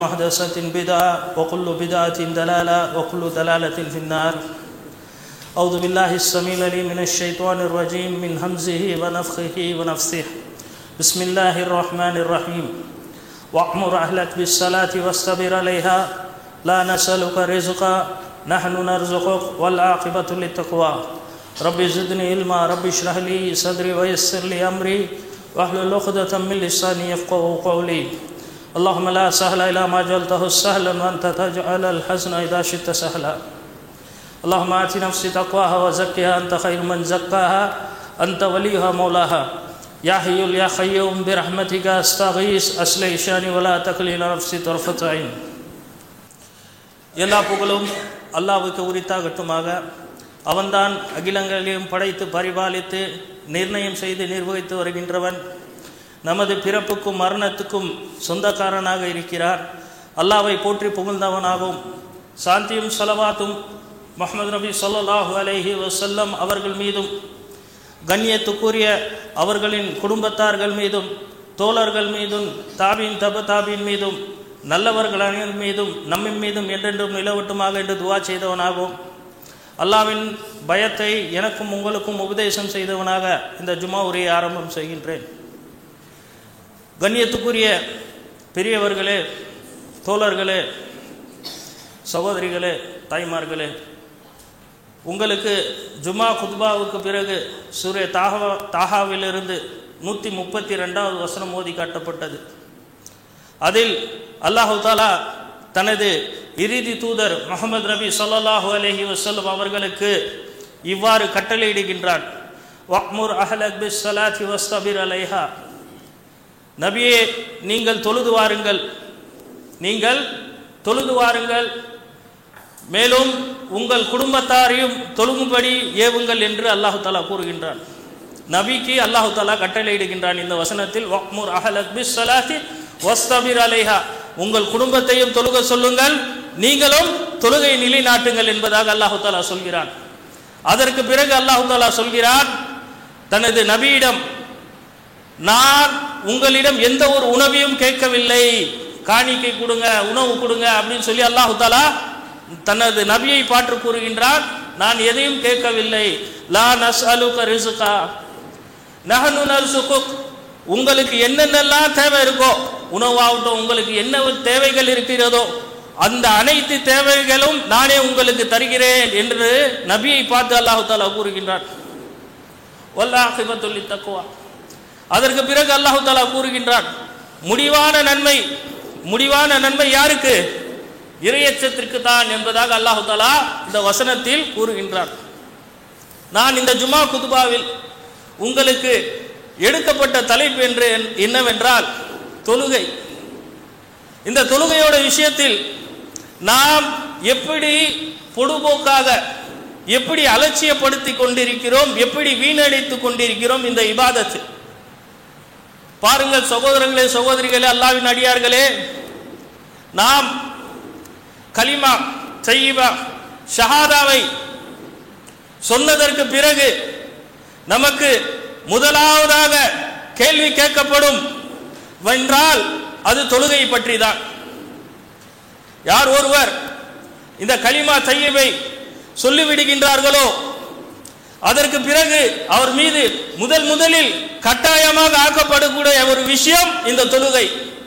محدثة بدعة وكل بدعة ضلالة وكل ضلالة في النار. أعوذ بالله السميع العليم من الشيطان الرجيم من همزه ونفخه ونفثه. بسم الله الرحمن الرحيم. وأمر أهلك بالصلاة واصطبر عليها لا نسألك رزقا نحن نرزقك والعاقبة للتقوى. رب زدني علما رب اشرح لي صدري ويسر لي أمري واحلل عقدة من لساني يفقهوا قولي. اللهم لا سهل إلا ما جعلته سهلا وأنت تجعل الحزن إذا شئت سهلا. اللهم آت نفسي تقواها وزكها أنت خير من زكاها أنت وليها مولاها. يا حي يا قيوم برحمتك أستغيث أصلح شأني ولا تكلني إلى نفسي طرفة عين. எல்லா புகழும் அல்லாஹ்வுக்கு உரித்தாகட்டுமாக. அவன்தான் அகிலங்களையும் படைத்து பரிபாலித்து நிர்ணயம் செய்து நிர்வகித்து வருகின்றவன். நமது பிறப்புக்கும் மரணத்துக்கும் சொந்தக்காரனாக இருக்கிறார். அல்லாஹ்வை போற்றி புகழ்ந்தவனாகவும் சாந்தியும் ஸலவாத்தும் முஹம்மது நபி ஸல்லல்லாஹு அலைஹி வஸல்லம் அவர்கள் மீதும் கண்ணியத்துக்குரிய அவர்களின் குடும்பத்தார்கள் மீதும் தோழர்கள் மீதும் தாபீன் மீதும் நல்லவர்கள் அனைவர் மீதும் நம்மின் மீதும் என்றென்றும் நிலவட்டுமாக என்று துவா செய்தவனாகவும் அல்லாஹ்வின் பயத்தை எனக்கும் உங்களுக்கும் உபதேசம் செய்தவனாக இந்த ஜுமா உரையை ஆரம்பம் செய்கின்றேன். கண்ணியத்துக்குரிய பெரியவர்களே, தோழர்களே, சகோதரிகளே, தாய்மார்களே, உங்களுக்கு ஜுமா குத்பாவுக்கு பிறகு சூரே தாஹாவிலிருந்து 132வது வசனம் ஓதி காட்டப்பட்டது. அதில் அல்லாஹு தாலா தனது இறுதி தூதர் முஹம்மது நபி ஸல்லல்லாஹு அலைஹி வஸல்லம் அவர்களுக்கு இவ்வாறு கட்டளையிடுகின்றான். வஅ்முர் அஹ்லக் பிஸ்ஸலாத்தி வஸ்தபிர் அலைஹா. நபியே, நீங்கள் தொழுது வாருங்கள், மேலும் உங்கள் குடும்பத்தாரையும் தொழுகும்படி ஏவுங்கள் என்று அல்லாஹு தாலா கூறுகின்றான். நபிக்கு அல்லாஹு தாலா கட்டளையிடுகின்றான் இந்த வசனத்தில், வஅ்முர் அஹ்லக் பிஸ்ஸலாத்தி வஸ்தபிர் அலைஹா. உங்கள் குடும்பத்தையும் தொழுக சொல்லுங்கள், நீங்களும் தொழுகை நிலைநாட்டுங்கள் என்பதாக அல்லாஹு தாலா சொல்கிறான். அதற்கு பிறகு அல்லாஹு தாலா சொல்கிறான் தனது நபியிடம், நான் உங்களிடம் எந்த ஒரு உணவையும் கேட்கவில்லை, காணிக்கை கொடுங்க, உணவு கொடுங்க அப்படின்னு சொல்லி அல்லாஹு தாலா தனது நபியை பாற்று கூறுகின்றான். நான் எதையும் கேட்கவில்லை. லா நஸ்அலுக ரிஸ்கா நஹ்னு நர்சுகுக். உங்களுக்கு என்னென்னலாம் தேவை இருக்கோ, உணவாகட்டும், உங்களுக்கு என்ன தேவைகள் இருக்கிறதோ அந்த அனைத்து தேவைகளும் நானே உங்களுக்கு தருகிறேன் என்று நபியை பார்த்து அல்லாஹு தாலா கூறுகின்றான். வல்லாஹிபத்து லித்தக்வா. அதற்கு பிறகு அல்லாஹு தாலா கூறுகின்றான், முடிவான நன்மை யாருக்கு? இறையச்சத்திற்கு தான் என்பதாக அல்லாஹு தாலா இந்த வசனத்தில் கூறுகின்றான். நான் இந்த ஜுமா குதுபாவில் உங்களுக்கு எடுக்கப்பட்ட தலைப்பு என்னவென்றால் தொழுகை. இந்த தொழுகையோட விஷயத்தில் நாம் எப்படி பொடுபோக்காக, எப்படி அலட்சியப்படுத்தி கொண்டிருக்கிறோம், எப்படி வீணடித்து கொண்டிருக்கிறோம் இந்த இபாதத்து. பாருங்கள் சகோதரர்களே, சகோதரிகளே, அல்லாஹ்வின் அடியார்களே, நாம் கலிமா தய்யிபா ஷஹாதாவை சொன்னதற்கு பிறகு நமக்கு முதலாவதாக கேள்வி கேட்கப்படும் என்றால் அது தொழுகை பற்றி தான். யார் ஒருவர் இந்த கலிமா தய்யிபை சொல்லிவிடுகின்றார்களோ அதற்கு பிறகு அவர் மீது முதலில் கட்டாயமாக ஆக்கப்படக்கூடிய ஒரு விஷயம் இந்த தொழுகை.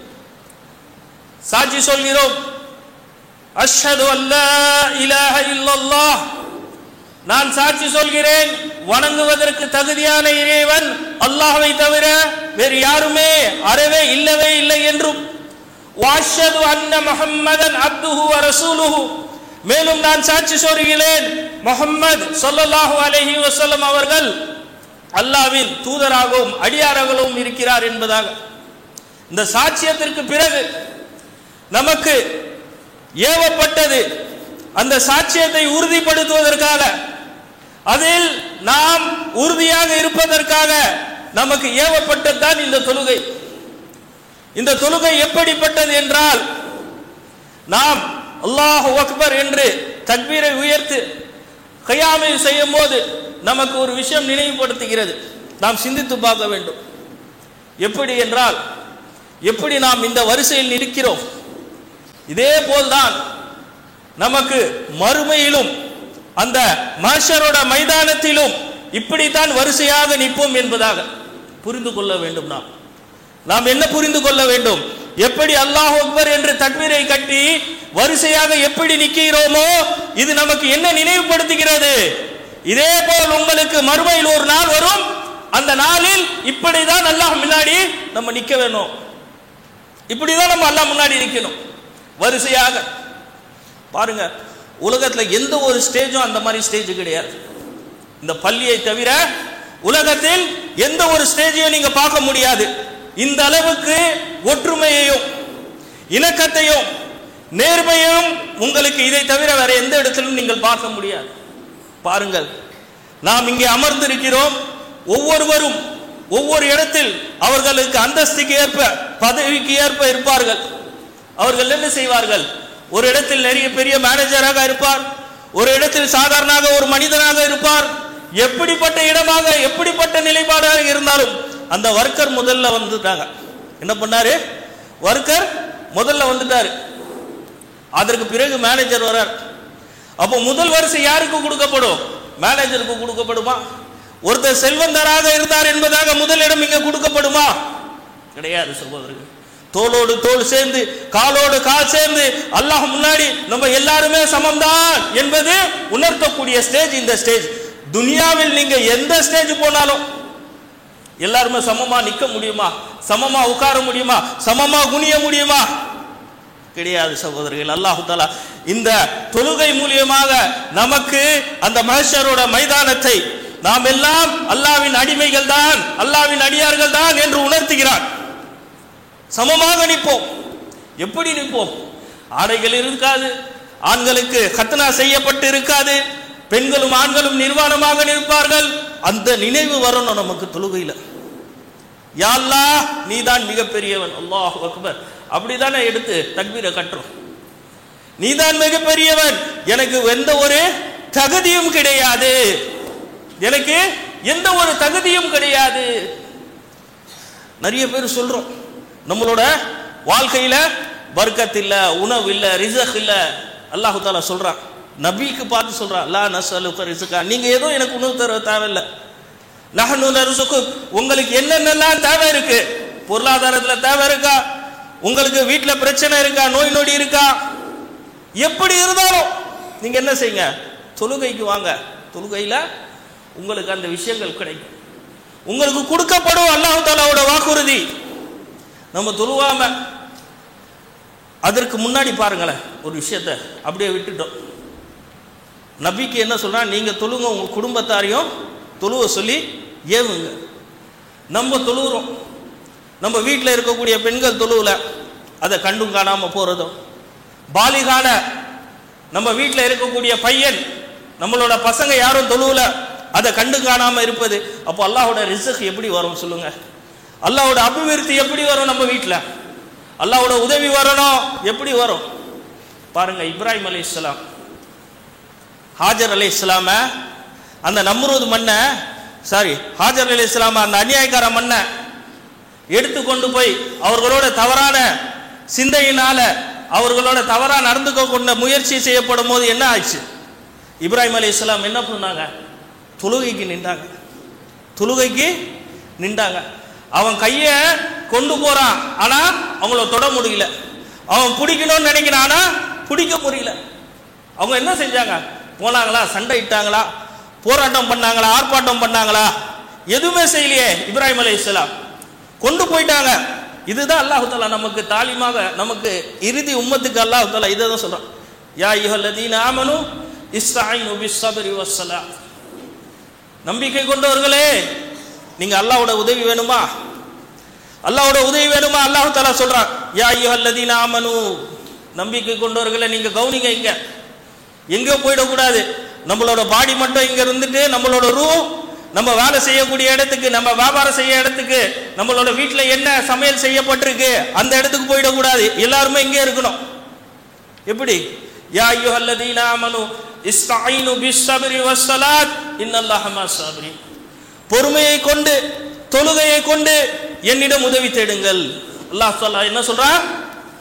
சாட்சி சொல்கிறோம், அஷ்ஹது அல்லா இலாஹ இல்லல்லாஹ், நான் சாட்சி சொல்கிறேன் வணங்குவதற்கு தகுதியான இறைவன் அல்லாஹ்வை தவிர வேறு யாருமே அறவே இல்லவே இல்லை என்றும், வஅஷ்ஹது அன்ன முஹம்மதன் அப்துஹு வ ரசூலுஹு, மேலும் நான் சாட்சி சொல்கிறேன் முஹம்மது ஸல்லல்லாஹு அலைஹி வஸல்லம் அவர்கள் அல்லாஹ்வின் தூதராகவும் அடியாராகவும் இருக்கிறார் என்பதாக. இந்த சாட்சியத்திற்கு பிறகு நமக்கு ஏவப்பட்டது அந்த சாட்சியத்தை உறுதிப்படுத்துவதற்காக, அதில் நாம் உறுதியாக இருப்பதற்காக நமக்கு ஏவப்பட்டதுதான் இந்த தொழுகை. இந்த தொழுகை எப்படிப்பட்டது என்றால், நாம் அல்லாஹு அக்பர் என்று தக்பீரை உயர்த்து கியாமை செய்யும் போது நமக்கு ஒரு விஷயம் நினைவுபடுத்துகிறது. நாம் சிந்தித்து பார்க்க வேண்டும். எப்படி என்றால், எப்படி நாம் இந்த வரிசையில் நிற்கிறோம், இதே போல்தான் நமக்கு மறுமையிலும் அந்த மஹ்ஷரோட மைதானத்திலும் இப்படித்தான் வரிசையாக நிற்போம் என்பதாக புரிந்து கொள்ள வேண்டும். நாம் என்ன புரிந்து கொள்ள வேண்டும்? எப்படி அல்லாஹ் அக்பர் என்று தக்பீரை கட்டி வரிசையாக எப்படி நிற்கிறோமோ இது நமக்கு என்ன நினைவுபடுத்துகிறது? இதே போல் உங்களுக்கு மறுமையில் ஒரு நாள் வரும், அந்த நாளில் இப்படிதான் அல்லாஹ் முன்னாடி நம்ம நிற்க வேணும். இப்படிதான் நம்ம அல்லாஹ் முன்னாடி நிற்கணும் வரிசையாக. பாருங்க, உலகத்தில் எந்த ஒரு ஸ்டேஜும் அந்த மாதிரி ஸ்டேஜ் கிடையாது. இந்த பள்ளியை தவிர உலகத்தில் எந்த ஒரு ஸ்டேஜையும் நீங்க பார்க்க முடியாது. இந்த அளவுக்கு ஒற்றுமையையும் இணக்கத்தையும் நேர்மையையும் உங்களுக்கு இதை தவிர வேற எந்த இடத்திலும் நீங்கள் பார்க்க முடியாது. பாருங்கள், நாம் இங்கே அமர்ந்திருக்கிறோம். ஒவ்வொருவரும் ஒவ்வொரு இடத்தில் அவர்களுக்கு அந்தஸ்துக்கு ஏற்ப பதவிக்கு ஏற்ப இருப்பார்கள். அவர்கள் என்ன செய்வார்கள்? ஒரு இடத்தில் நிறைய பெரிய மேனேஜராக இருப்பார், ஒரு இடத்தில் சாதாரணமாக ஒரு மனிதனாக இருப்பார். எப்படிப்பட்ட இடமாக எப்படிப்பட்ட நிலைப்பாடாக இருந்தாலும் அந்த வர்க்கர் முதல்ல வந்துட்டாங்க. என்ன பண்ணாரு? வர்க்கர் முதல்ல வந்துட்டாரு. அதற்கு பிறகு மேனேஜர் வரார். அப்போ முதல் வரிசை யாருக்கு கொடுக்கப்படும்? மேனேஜருக்கு கொடுக்கப்படுமா? ஒருத்தர் செல்வந்தராக இருந்தார் என்பதாக முதலிடம் இங்க கொடுக்கப்படுமா? கிடையாது சகோதரர்கள். தோளோடு தோள் சேர்ந்து காலோடு கால் சேர்ந்து அல்லாஹ் முன்னாடி நம்ம எல்லாருமே சமம்தான் என்பது உணர்த்தக்கூடிய ஸ்டேஜ் இந்த ஸ்டேஜ். துனியாவில் நீங்க எந்த ஸ்டேஜ் போனாலும் எல்லாருமே சமமா நிக்க முடியுமா? சமமா உட்கார முடியுமா? சமமா குனிய முடியுமா? கிடையாது சகோதரர்கள். அல்லாஹ் தஆலா இந்த தொழுகை மூலியமாக நமக்கு அந்த மஹ்ஷரோட மைதானத்தை நாம் எல்லாம் அல்லாஹ்வின் அடிமைகள் தான், அல்லாஹ்வின் அடியார்கள் தான் என்று உணர்த்துகிறார். சமமாக நிற்போம். எப்படி நிற்போம்? ஆடைகள் இருக்காது, ஆண்களுக்கு கத்னா செய்யப்பட்டு இருக்காது, பெண்களும் ஆண்களும் நிர்வாணமாக நிற்பார்கள். அந்த நினைவு வரணும் நமக்கு தொழுகையில. யா அல்லாஹ், நீதான் மிகப்பெரியவன், அல்லாஹு அக்பர் அப்படிதானே எடுத்து தக்பீரை கட்டுறோம். நீதான் மிகப்பெரியவன், எனக்கு எந்த ஒரு தகுதியும் கிடையாது, எனக்கு எந்த ஒரு தகுதியும் கிடையாது. நிறைய பேர் சொல்றோம், நம்மளோட வாழ்க்கையில பர்க்கத் இல்ல, உணவு இல்ல, ரிஸ்க் இல்ல. அல்லாஹ் தஆலா சொல்றான், நபிக்கு பார்த்து சொல்றான், லா நஸ்அலுக ரிஸ்கா, நீங்க ஏதோ எனக்கு உணவு தர தேவையில்லை, நஹ்னு நர்சுக்கு, உங்களுக்கு என்னென்னலாம் தேவை இருக்கு, பொருளாதாரத்துல தேவை இருக்கா, உங்களுக்கு வீட்டில் பிரச்சனை இருக்கா, நோய் நொடி இருக்கா, எப்படி இருந்தாலும் நீங்க என்ன செய்யுங்க, தொழுகைக்கு வாங்க. தொழுகையில உங்களுக்கு அந்த விஷயங்கள் கிடைக்கும், உங்களுக்கு கொடுக்கப்படும். அல்லாஹ் தஆலாவோட வாக்குறுதி. நம்ம தொழுவாம அதற்கு முன்னாடி பாருங்களேன், ஒரு விஷயத்தை அப்படியே விட்டுட்டோம். நபிக்கு என்ன சொல்றா, நீங்க தொழுங்க, உங்க குடும்பத்தாரையும் தொழுவ சொல்லி ஏவுங்க. நம்ம தொழுகிறோம், நம்ம வீட்டில் இருக்கக்கூடிய பெண்கள் தொழுவல, அதை கண்டும் காணாம போறதும், பாலிகான நம்ம வீட்டில் இருக்கக்கூடிய பையன், நம்மளோட பசங்க யாரும் தொழுவல, அதை கண்டு காணாம இருப்பது. அப்போ அல்லாஹோட ரிஸ்க் எப்படி வரும் சொல்லுங்க? அல்லாஹோட அபிவிருத்தி எப்படி வரும்? நம்ம வீட்டில் அல்லாஹோட உதவி வரணும், எப்படி வரும்? பாருங்க, இப்ராஹிம் அலைஹிஸ்ஸலாம், ஹாஜர் அலைஹிஸ்ஸலாம அந்த நம்ரூத் மண்ணை, ஹாஜர் அலைஹிஸ்ஸலாம அந்த அநியாயக்கார மண்ணை எடுத்துக்கொண்டு போய் அவர்களோட தவறான சிந்தையினால அவர்களோட தவறா நடந்துக்க கொண்ட முயற்சி செய்யப்படும் போது என்ன ஆச்சு? இப்ராஹிம் அலைஹிஸ்ஸலாம் என்ன பண்ணாங்க? தொழுகைக்கு நின்றாங்க. தொழுகைக்கு நின்றாங்க. அவன் கைய கொண்டு போறான், ஆனா அவங்கள தொட முடியல. அவன் பிடிக்கணும்னு நினைக்கிறான், ஆனா பிடிக்க முடியல. அவங்க என்ன செஞ்சாங்க? போனாங்களா? சண்டை இட்டாங்களா? போராட்டம் பண்ணாங்களா? ஆர்ப்பாட்டம் பண்ணாங்களா? எதுவுமே செய்யலையே. இப்ராஹிம் அலைஹிஸ்ஸலாம் கொண்டு போயிட்டாங்க. இதுதான் அல்லாஹ் தஆலா நமக்கு தாலிமாக, நமக்கு இறுதி உம்மத்துக்கு அல்லாஹ் தஆலா இதை தான் சொல்றான், யா அய்யுஹல்லதீன ஆமனு இஸ்தஈனு பிஸ்ஸப்ரி வஸ்ஸலாத். நம்பிக்கை கொண்டவர்களே, நீங்க அல்லாஹ்வோட உதவி வேணுமா? அல்லாஹ்வோட உதவி வேணுமா? அல்லாஹ் தஆலா சொல்றான், யா அய்யுஹல்லதீன ஆமனு, நம்பிக்கை கொண்டவர்களே நீங்க கவனிங்க, இங்க எங்க போயிடக்கூடாது. நம்மளோட பாடி மட்டும் இங்க இருந்துட்டு நம்மளோட ரூ நம்ம வேலை செய்யக்கூடிய இடத்துக்கு, நம்ம வியாபாரம் செய்ய இடத்துக்கு, நம்மளோட வீட்டில் என்ன சமையல் செய்யப்பட்டிருக்கு அந்த இடத்துக்கு போயிடக்கூடாது. எல்லாருமே இங்கே இருக்கணும். எப்படி? யா அய்யுஹல்லதீன ஆமனு இஸ்தஈனு பிஸ்ஸப்ரி வஸ்ஸலாத் இன்னல்லாஹ மஸ்ஸாபிரீன். பொறுமையை கொண்டு தொழுகையை கொண்டு என்னிடம் உதவி தேடுங்கள். அல்லாஹ் தஆலா என்ன சொல்றான்?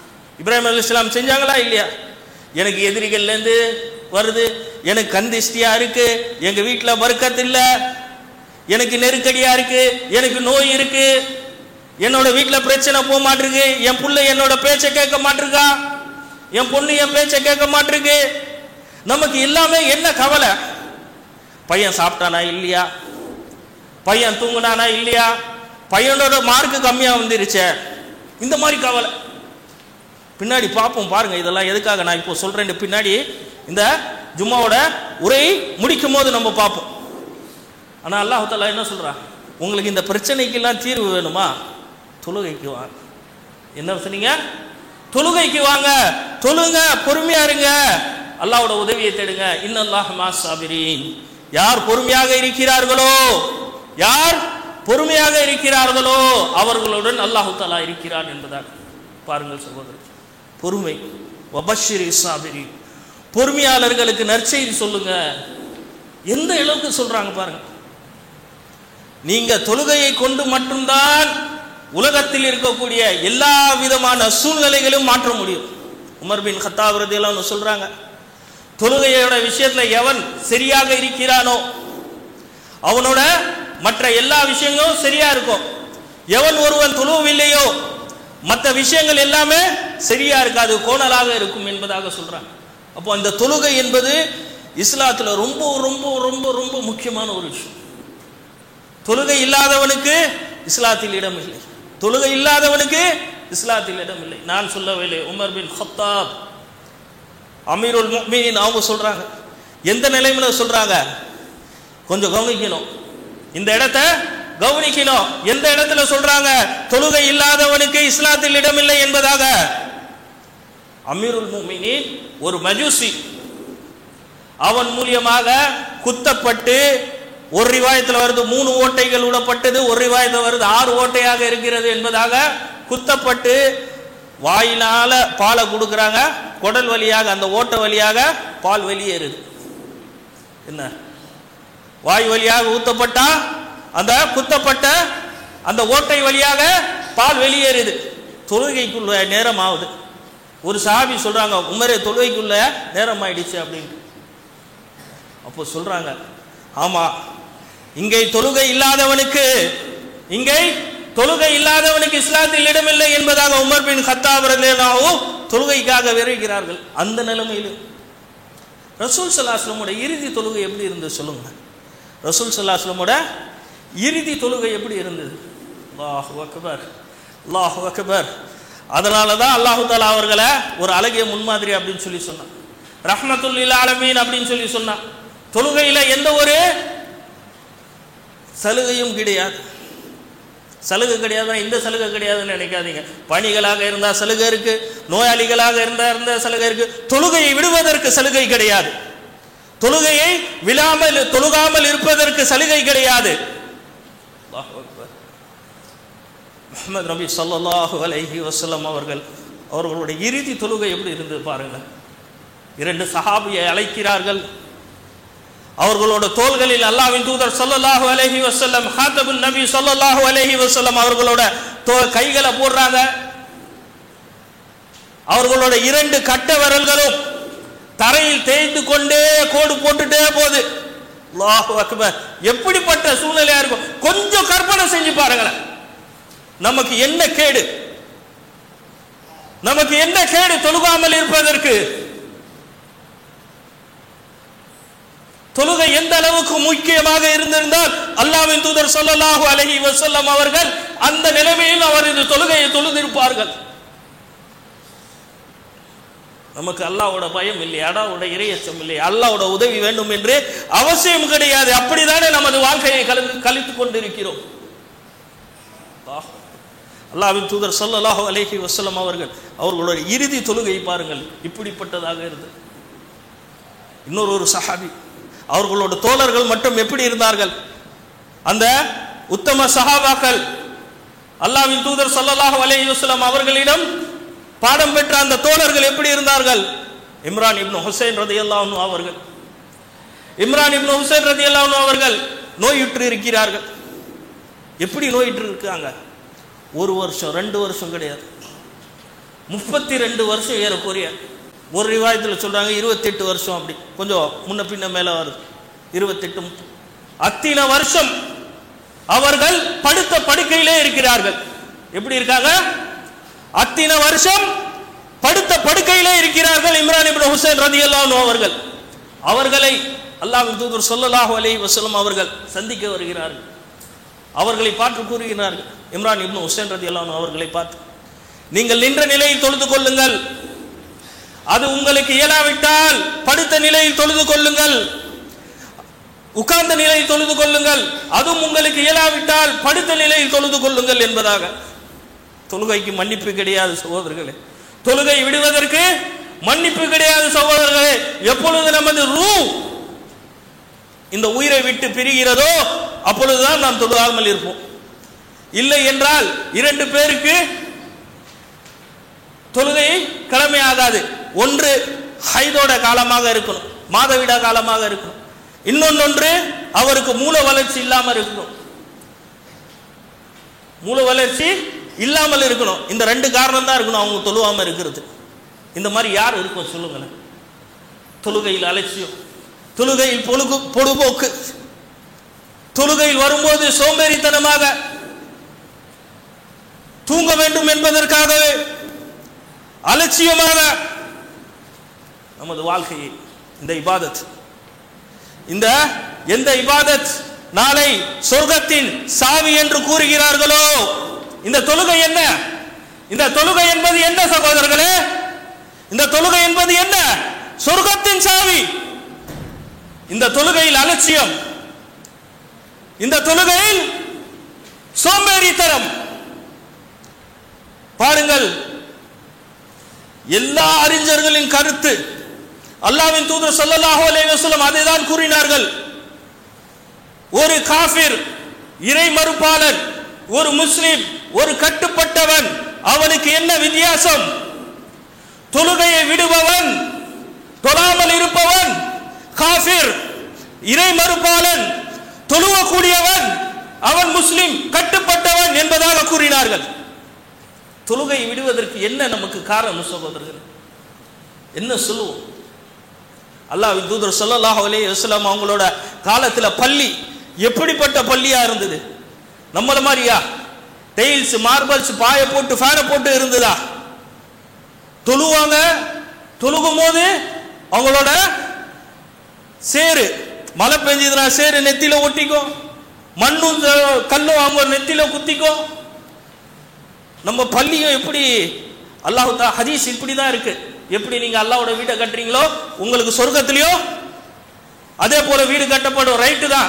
இப்ராஹிம் அலைஹிஸ்ஸலாம் செஞ்சாங்களா இல்லையா? எனக்கு எதிரிகள்லேருந்து வருது, எனக்கு கந்திஷ்டியா இருக்கு, எங்க வீட்டில் பரக்கத் இல்லை, எனக்கு நெருக்கடியா இருக்கு, எனக்கு நோய் இருக்கு, என்னோட வீட்டில் பிரச்சனை போக மாட்டிருக்கு, என் புள்ள என்னோட பேச்சை கேட்க மாட்டிருக்கா, என் பொண்ணு என் பேச்சை கேட்க மாட்டிருக்கு. நமக்கு எல்லாமே என்ன கவலை? பையன் சாப்பிட்டானா இல்லையா, பையன் தூங்குனானா இல்லையா, பையனோட மார்க்கு கம்மியாக வந்துருச்சே, இந்த மாதிரி கவலை. பின்னாடி பார்ப்போம் பாருங்க, இதெல்லாம் எதுக்காக நான் இப்போ சொல்றேன், பின்னாடி இந்த ஜும்மாவோட உரை முடிக்கும் போது நம்ம பார்ப்போம். ஆனால் அல்லாஹ் தஆலா என்ன சொல்றான், உங்களுக்கு இந்த பிரச்சனைக்கெல்லாம் தீர்வு வேணுமா, தொழுகைக்கு வாங்க. என்ன சொன்னீங்க? தொழுகைக்கு வாங்க, தொழுங்க, பொறுமையா இருங்க, அல்லாஹ்வோட உதவியை தேடுங்க. இன்னல்லாஹ் மஅஸ் ஸாபிரீன். யார் பொறுமையாக இருக்கிறார்களோ, யார் பொறுமையாக இருக்கிறார்களோ அவர்களுடன் அல்லாஹ் தஆலா இருக்கிறான் என்பதாக பாருங்கள் சகோதரர். பொறுமை. வபஷ்ஷிரி ஸாபிரீன். பொறுமையாளர்களுக்கு நற்செய்தி சொல்லுங்க. எந்த அளவுக்கு சொல்றாங்க பாருங்க. நீங்க தொழுகையை கொண்டு மட்டும்தான் உலகத்தில் இருக்கக்கூடிய எல்லா விதமான சூழ்நிலைகளையும் மாற்ற முடியும். உமர் பின் கத்தாப் ரலியல்லாஹு அன்ஹு சொல்றாங்க, தொழுகையோட விஷயத்துல எவன் சரியாக இருக்கிறானோ அவனோட மற்ற எல்லா விஷயங்களும் சரியா இருக்கும். எவன் ஒருவன் தொழுவவில்லையோ மற்ற விஷயங்கள் எல்லாமே சரியா இருக்காது, கோணலாக இருக்கும் என்பதாக சொல்றாங்க. அப்போ அந்த தொழுகை என்பது இஸ்லாத்துல ரொம்ப ரொம்ப ரொம்ப ரொம்ப முக்கியமான ஒரு விஷயம். தொழுகை இல்லாதவனுக்கு இஸ்லாத்தில் இடம் இல்லை, தொழுகை இல்லாதவனுக்கு இஸ்லாத்தில் இடம் இல்லை. நான் சொல்லவில்லை, உமர் பின் கத்தாப் அமீருல் முஃமினீன் அவங்க சொல்றாங்க. எந்த நிலைமையில சொல்றாங்க, கொஞ்சம் கவனிக்கணும், இந்த இடத்தை கவனிக்கணும். எந்த இடத்துல சொல்றாங்க தொழுகை இல்லாதவனுக்கு இஸ்லாத்தில் இடமில்லை என்பதாக? அமீருல் முஃமினீன் ஒரு மஜூசி, அவன் மூலியமாக குத்தப்பட்டு, ஒரு ரிவாயத்தில் வருது 3 ஓட்டைகள் விடப்பட்டது, ஒரு ரிவாயத்தில் வருது 6 ஓட்டையாக இருக்கிறது என்பதாக குத்தப்பட்டு வாயினால பாலை கொடுக்குறாங்க, குடல் வழியாக அந்த ஓட்டை வழியாக பால் வெளியேறுது. என்ன, வாய் வழியாக ஊத்தப்பட்டா அந்த குத்தப்பட்ட அந்த ஓட்டை வழியாக பால் வெளியேறுது. தொழுகைக்குள்ள நேரம் ஆகுது. ஒரு சஹாபி சொல்றாங்க, உமரே தொழுகைக்குள்ள நேரம் ஆயிடுச்சு அப்படின்ட்டு. அப்போ சொல்றாங்க, ஆமா, இங்கே தொழுகை இல்லாதவனுக்கு இஸ்லாத்தில் இடமில்லை என்பதாக உமர் பின் கத்தாப் ரலியல்லாஹு தொழுகைக்காக விரைகிறார்கள். அந்த நிலைமையில் ரசூல் ஸல்லல்லாஹு அலைஹி வஸல்லம் இறுதி தொழுகை எப்படி இருந்தது சொல்லுங்க. ரசூல் ஸல்லல்லாஹு அலைஹி வஸல்லம் இறுதி தொழுகை எப்படி இருந்தது? அல்லாஹு அக்பர், அல்லாஹு அக்பர். அதனால தான் அல்லாஹு தஆலா அவர்களை ஒரு அழகிய முன்மாதிரி அப்படின்னு சொல்லி சொன்னான், ரஹ்மத்துல் லில் ஆலமீன் அப்படின்னு சொல்லி சொன்னான். தொழுகையில எந்த ஒரு சலுகையும் கிடையாது. சலுகை கிடையாதுன்னா இந்த சலுகை கிடையாதுன்னு நினைக்காதீங்க. பணிகளாக இருந்தால் சலுகை இருக்கு, நோயாளிகளாக இருந்த சலுகை இருக்கு. தொழுகையை விடுவதற்கு சலுகை கிடையாது, தொழுகையை தொழுகாமல் இருப்பதற்கு சலுகை கிடையாது. முஹம்மது நபி ஸல்லல்லாஹு அலைஹி வஸல்லம் அவர்களுடைய இறுதி தொழுகை எப்படி இருந்தது பாருங்க. 2 சஹாபியை அழைக்கிறார்கள். அவர்களோட தோள்களில் அல்லாஹ்வின் தூதர் ஸல்லல்லாஹு அலைஹி வஸல்லம் ஹாதபுன் நபி ஸல்லல்லாஹு அலைஹி வஸல்லம் அவர்களோட கைகளை போடுறாங்க. அவர்களோட 2 கட்ட விரல்களும் தரையில் தேய்ந்து கொண்டே கோடு போட்டுட்டே போகுது. அல்லாஹு அக்பர். எப்படிப்பட்ட சூழ்நிலையா இருக்கும் கொஞ்சம் கற்பனை செஞ்சு பாருங்களேன். நமக்கு என்ன கேடு, நமக்கு என்ன கேடு தொழுகாமல் இருப்பதற்கு? தொழுகை எந்த அளவுக்கு முக்கியமாக இருந்திருந்தால் அல்லாஹ்வின் தூதர் ஸல்லல்லாஹு அலைஹி வஸல்லம் அவர்கள் அந்த நிலைமையில் அவரது தொழுகையை தொழுதிருப்பார்கள். நமக்கு அல்லாஹ்வோட பயம் இல்லை, அல்லாஹ்வோட இறையச்சம் இல்லை, அல்லாஹ்வோட உதவி வேண்டும் என்று அவசியம் கிடையாது. அப்படித்தானே நமது வாழ்க்கையை கழித்துக் கொண்டிருக்கிறோம். அல்லாஹ்வின் தூதர் ஸல்லல்லாஹு அலைஹி வஸல்லம் அவர்களுடைய இறுதி தொழுகை பாருங்கள், இப்படிப்பட்டதாக இருந்தது. இன்னொரு சஹாபி, அவர்களோட தோழர்கள் மட்டும் எப்படி இருந்தார்கள்? அந்த உத்தம சஹாபாக்கள் அல்லாஹ்வின் தூதர் ஸல்லல்லாஹு அலைஹி வஸல்லம் அவர்களிடம் பாடம் பெற்ற அந்த தோழர்கள் எப்படி இருந்தார்கள்? இம்ரான் இப்னு ஹுசைன் ரலியல்லாஹு அன்ஹு அவர்கள், இம்ரான் இப்னு ஹுசைன் ரலியல்லாஹு அன்ஹு அவர்கள் நோயுற்று இருக்கிறார்கள். எப்படி நோயுற்று இருக்காங்க? 1 வருஷம் 2 வருஷம் கிடையாது, 32 வருஷம் ஏறக்குறைய. ஒரு ரிவாயத்தில் சொல்றாங்க 28 வருஷம், அப்படி கொஞ்சம் முன்ன பின்ன மேல வருது. 28 அத்தனை வருஷம் அவர்கள் படுத்த படுக்கையிலே இருக்கிறார்கள். எப்படி இருக்காங்க? அத்தனை வருஷம் படுத்த படுக்கையிலே இருக்கிறார்கள். இம்ரான் இப்னு ஹுசைன் ரலியல்லாஹு அன்ஹு அவர்கள், அவர்களை அல்லாஹ்வின் தூதர் ஸல்லல்லாஹு அலைஹி வஸல்லம் அவர்கள் சந்திக்க வருகிறார்கள். அவர்களை பார்த்து கூறுகிறார்கள், இம்ரான் இப்னு ஹுசைன் ரலியல்லாஹு அன்ஹு அவர்களை பார்த்து, நீங்கள் நின்ற நிலையில் தொழுது கொள்ளுங்கள், அது உங்களுக்கு இயலாவிட்டால் படுத்த நிலையில் தொழுது கொள்ளுங்கள், உட்கார்ந்த நிலையில் தொழுது கொள்ளுங்கள், அதுவும் உங்களுக்கு இயலாவிட்டால் படுத்த நிலையில் தொழுது கொள்ளுங்கள் என்பதாக. தொழுகைக்கு மன்னிப்பு கிடையாது சகோதரர்களே, தொழுகை விடுவதற்கு மன்னிப்பு கிடையாது சகோதரர்களே. எப்பொழுது நமது ரூஹ் இந்த உயிரை விட்டு பிரிகிறதோ அப்பொழுதுதான் நாம் தொழுகாமல் இருப்போம். இல்லை என்றால் 2 பேருக்கு தொழுகை கடமையாகாது. ஒன்று ஹைதோட காலமாக இருக்கணும், மாதவிடா காலமாக இருக்கணும். இன்னொன்று அவருக்கு மூல வளர்ச்சி இல்லாமல் இருக்கணும், மூல வளர்ச்சி இல்லாமல் இருக்கணும். இந்த 2 காரணம் தான் இருக்கணும் அவங்க தொழுவாம இருக்கிறது. இந்த மாதிரி யார் இருக்கும் சொல்லுங்களேன்? தொழுகையில் அலட்சியம், தொழுகையில் பொழுதுபோக்கு, தொழுகையில் வரும்போது சோம்பேறித்தனமாக தூங்க வேண்டும் என்பதற்காகவே அலட்சியமாக நமது வாழ்க்கையை இந்த இபாதத், இந்த எந்த இபாதத் நாளை சொர்க்கத்தின் சாவி என்று கூறுகிறார்களோ, இந்த தொழுகை என்ன? இந்த தொழுகை என்பது என்ன சகோதரர்களே? இந்த தொழுகை என்பது என்ன? சொர்க்கத்தின் சாவி. இந்த தொழுகையில் அலட்சியம், இந்த தொழுகையில் சோம்பேறித்தனம். பாருங்கள், எல்லா அறிஞர்களின் கருத்து, அல்லாஹ்வின் தூதர் ஸல்லல்லாஹு அலைஹி வஸல்லம் அதைதான் கூறினார்கள். ஒரு காஃபிர், இறை மறுப்பாளன், ஒரு முஸ்லிம், ஒரு கட்டுப்பட்டவன், அவனுக்கு என்ன வித்தியாசம்? தொழுகையை விடுபவன், தொழாமல் இருப்பவன் காஃபிர், இறை மறுப்பாளன், தொழுவக்கூடியவன் அவன் முஸ்லிம், கட்டுப்பட்டவன் என்பதாக கூறினார்கள். தொழுகை விடுவதற்கு என்ன நமக்கு காரணம் சகோதரர்கள்? என்ன சொல்லுவோம்? அல்லாஹ்வின் தூதர் ஸல்லல்லாஹு அலைஹி வஸல்லம் அவங்களோட காலத்துல பள்ளி எப்படிப்பட்ட பள்ளியா இருந்தது? நம்மள மாதிரியா டைல்ஸ், மார்பிள்ஸ், பாய போட்டு ஃபேனை போட்டு இருந்ததா? தொழுவாங்க, தொழுகும் போது அவங்களோட சேரு, மழை பெஞ்சதுனா சேரு நெத்தில ஒட்டிக்கும், மண்ணும் கல்லும் அவங்க நெத்தில குத்திக்கும். நம்ம பள்ளியும் எப்படி அல்லாஹ் ஹதீஸ் இப்படிதான் இருக்கு. எப்படி நீங்க அல்லாஹ்வோட வீட்டை கட்டுறீங்களோ உங்களுக்கு சொர்க்கத்திலயோ அதே போல வீடு கட்டப்படும். ரைட்டு தான்.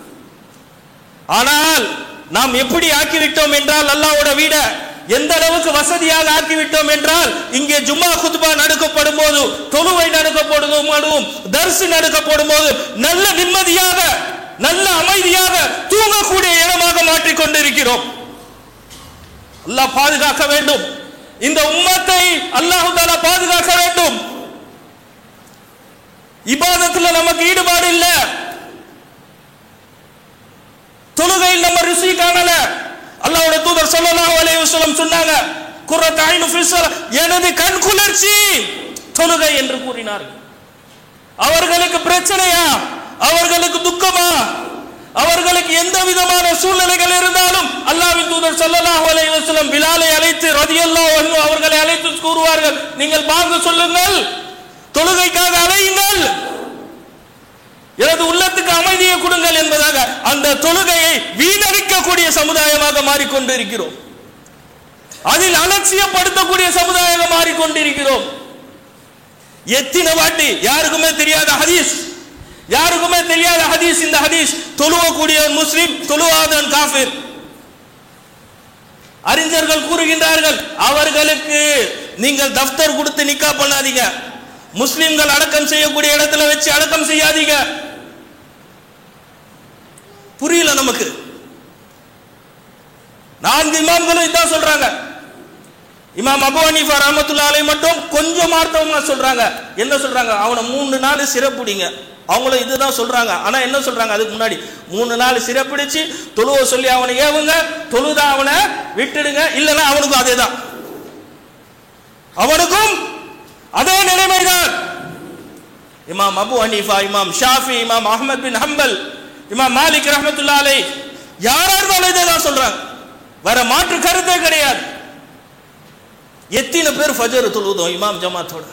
ஆனால் நாம் எப்படி ஆக்கிவிட்டோம் என்றால், அல்லாஹ்வோட வீடை எந்த அளவுக்கு வசதியாக ஆக்கிவிட்டோம் என்றால், இங்கே ஜும்மா குத்பா நடக்கப்படும் போது, தொழுகை நடக்கப்படும் போதும், தர்ஸ் நடக்கப்படும் போது நல்ல நிம்மதியாக, நல்ல அமைதியாக தூங்கக்கூடிய இடமாக மாற்றிக் கொண்டிருக்கிறோம். அல்லாஹ் பாதுகாக்க வேண்டும். இந்த உம்மத்தை அல்லாஹ் தஆலா பாதுகாக்க வேண்டும். இபாதத்துல நமக்கு ஈடுபாடு இல்ல, தொழுகையில் நம்ம ருசி காணல. அல்லாஹ்வுடைய தூதர் ஸல்லல்லாஹு அலைஹி வஸல்லம் சொன்னாங்க, குர்ரத் ஐனு ஃபி ஸலாத், எனது கண் குளிர்ச்சி தொழுகை என்று கூறினார்கள். அவர்களுக்கு பிரச்சனையா? அவர்களுக்கு துக்கமா? அவர்களுக்கு எந்த விதமான சூழ்நிலைகள் இருந்தாலும் அல்லாஹ்வின் தூதர் ஸல்லல்லாஹு அலைஹி வஸல்லம் பிலாலை அழைத்து ரலியல்லாஹு அன்ஹு அவர்களை அழைத்து கூறுவார்கள், நீங்கள் பாங்கு சொல்லுங்கள், தொழுகைக்காக அழையுங்கள், எனது உள்ளத்துக்கு அமைதியை கொடுங்கள் என்பதாக. அந்த தொழுகையை வீணடிக்கக்கூடிய சமுதாயமாக மாறிக்கொண்டிருக்கிறோம். அதில் அலட்சியப்படுத்தக்கூடிய சமுதாயமாக மாறிக்கொண்டிருக்கிறோம். எத்தனை வாட்டி யாருக்குமே தெரியாத ஹதீஸ், யாருக்குமே தெரியாத ஹதீஸ். இந்த ஹதீஸ் தொழுவக்கூடியவன் முஸ்லிம், தொழுவாதவன் காஃபிர். அறிஞர்கள் கூறுகின்றார்கள், அவர்களுக்கு நீங்கள் தஃப்தர் கொடுத்து நிக்கா பண்ணாதீங்க, முஸ்லிம்கள் அடக்கம் செய்யக்கூடிய இடத்துல வச்சு அடக்கம் செய்யாதீங்க. புரியல நமக்கு. 4 இமாம்களும் இதான் சொல்றாங்க. இமாம் அபூ ஹனீஃபா ரஹ்மத்துல்லாஹி அலைஹி மட்டும் கொஞ்சம் மார்த்தவமா சொல்றாங்க. என்ன சொல்றாங்க? அவனை 3 நாள் சிறப்புடிங்க. அவங்களும் இதுதான் சொல்றாங்க. ஆனா என்ன சொல்றாங்க? அதுக்கு முன்னாடி 3 நாள் சிறப்பிடிச்சு தொழுவ சொல்லி அவனை ஏவுங்க, தொழுதா அவனை விட்டுடுங்க, இல்லைன்னா அவனுக்கும் அதே தான். அவனுக்கும் அதே நிலைமைதான். இமாம் அபு ஹனீஃபா, இமாம் ஷாஃபி, இமாம் அஹ்மத் பின் ஹம்பல், இமாம் மாலிக் ரஹ்மத்துல்லாஹி அலைஹி யாரா இருந்தாலும் இதை தான் சொல்றாங்க. வேற மாற்று கருத்தே கிடையாது. எத்தனை பேர் ஃபஜர் தொழுதோம் இமாம் ஜமாத்தோட.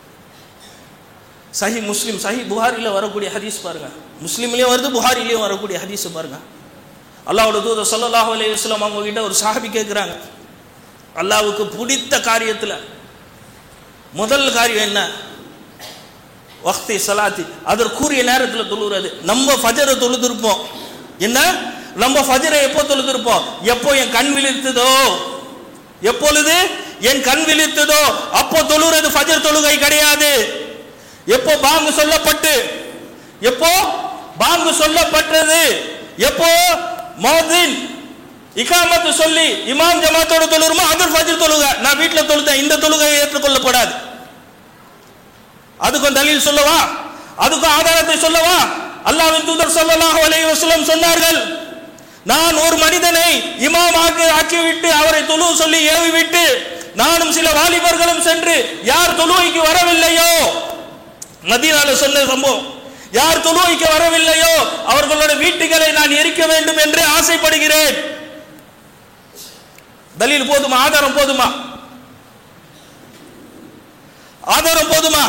சஹி முஸ்லிம், சஹி புகாரில வரக்கூடிய ஹதீஸ் பாருங்க, முஸ்லிம்லயும் வருது, புகாரிலயும் வரக்கூடிய ஹதீஸ் பாருங்க. அல்லாஹ்வுடைய தூதர் ஸல்லல்லாஹு அலைஹி வஸல்லம் அவங்க கிட்ட ஒரு சஹாபி கேட்கிறாங்க, அல்லாஹ்வுக்கு பிடித்த காரியத்துல முதல் காரியம் என்ன? வக்தி ஸலாத்தி, அதற்குரிய நேரத்தில் தொழுகிறது. நம்ம ஃபஜரை தொழுதிருப்போம். என்ன? நம்ம ஃபஜரை எப்போ தொழுதிருப்போம்? எப்போ என் கண் விழித்ததோ, எப்பொழுது என் கண் விழித்ததோ அப்போ தொழுகிறது ஃபஜர் தொழுகை கிடையாது. எப்போ பாங்கு சொல்லப்பட்டு, எப்போ பாங்கு சொல்லப்பட்டது, எப்போ மௌதின் இகாமத்து சொல்லி இமாம் ஜமாத்தோட தொழுகிறோமோ அது ஃபஜர் தொழுகை. நான் வீட்டில் தொழுதேன், இந்த தொழுகை ஏற்றுக்கொள்ளப்படாது. அதுக்கும் தலீல் சொல்லவா? அதுக்கும் ஆதாரத்தை சொல்லவா? அல்லாஹ்வின் தூதர் ஸல்லல்லாஹு அலைஹி வஸல்லம் சொன்னார்கள், நான் ஒரு மனிதனை இமாமாக ஆக்கிவிட்டு அவரை தொழுவு சொல்லி ஏவிவிட்டு நானும் சில வாலிபர்களும் சென்று யார் தொழுகைக்கு வரவில்லையோ, மதீனால சொன்ன சம்பவம், யார் தொழுகைக்கு வரவில்லையோ அவர்களோட வீட்டுகளை நான் எரிக்க வேண்டும் என்று ஆசைப்படுகிறேன். தலீல் போதுமா? ஆதாரம் போதுமா? ஆதாரம் போதுமா?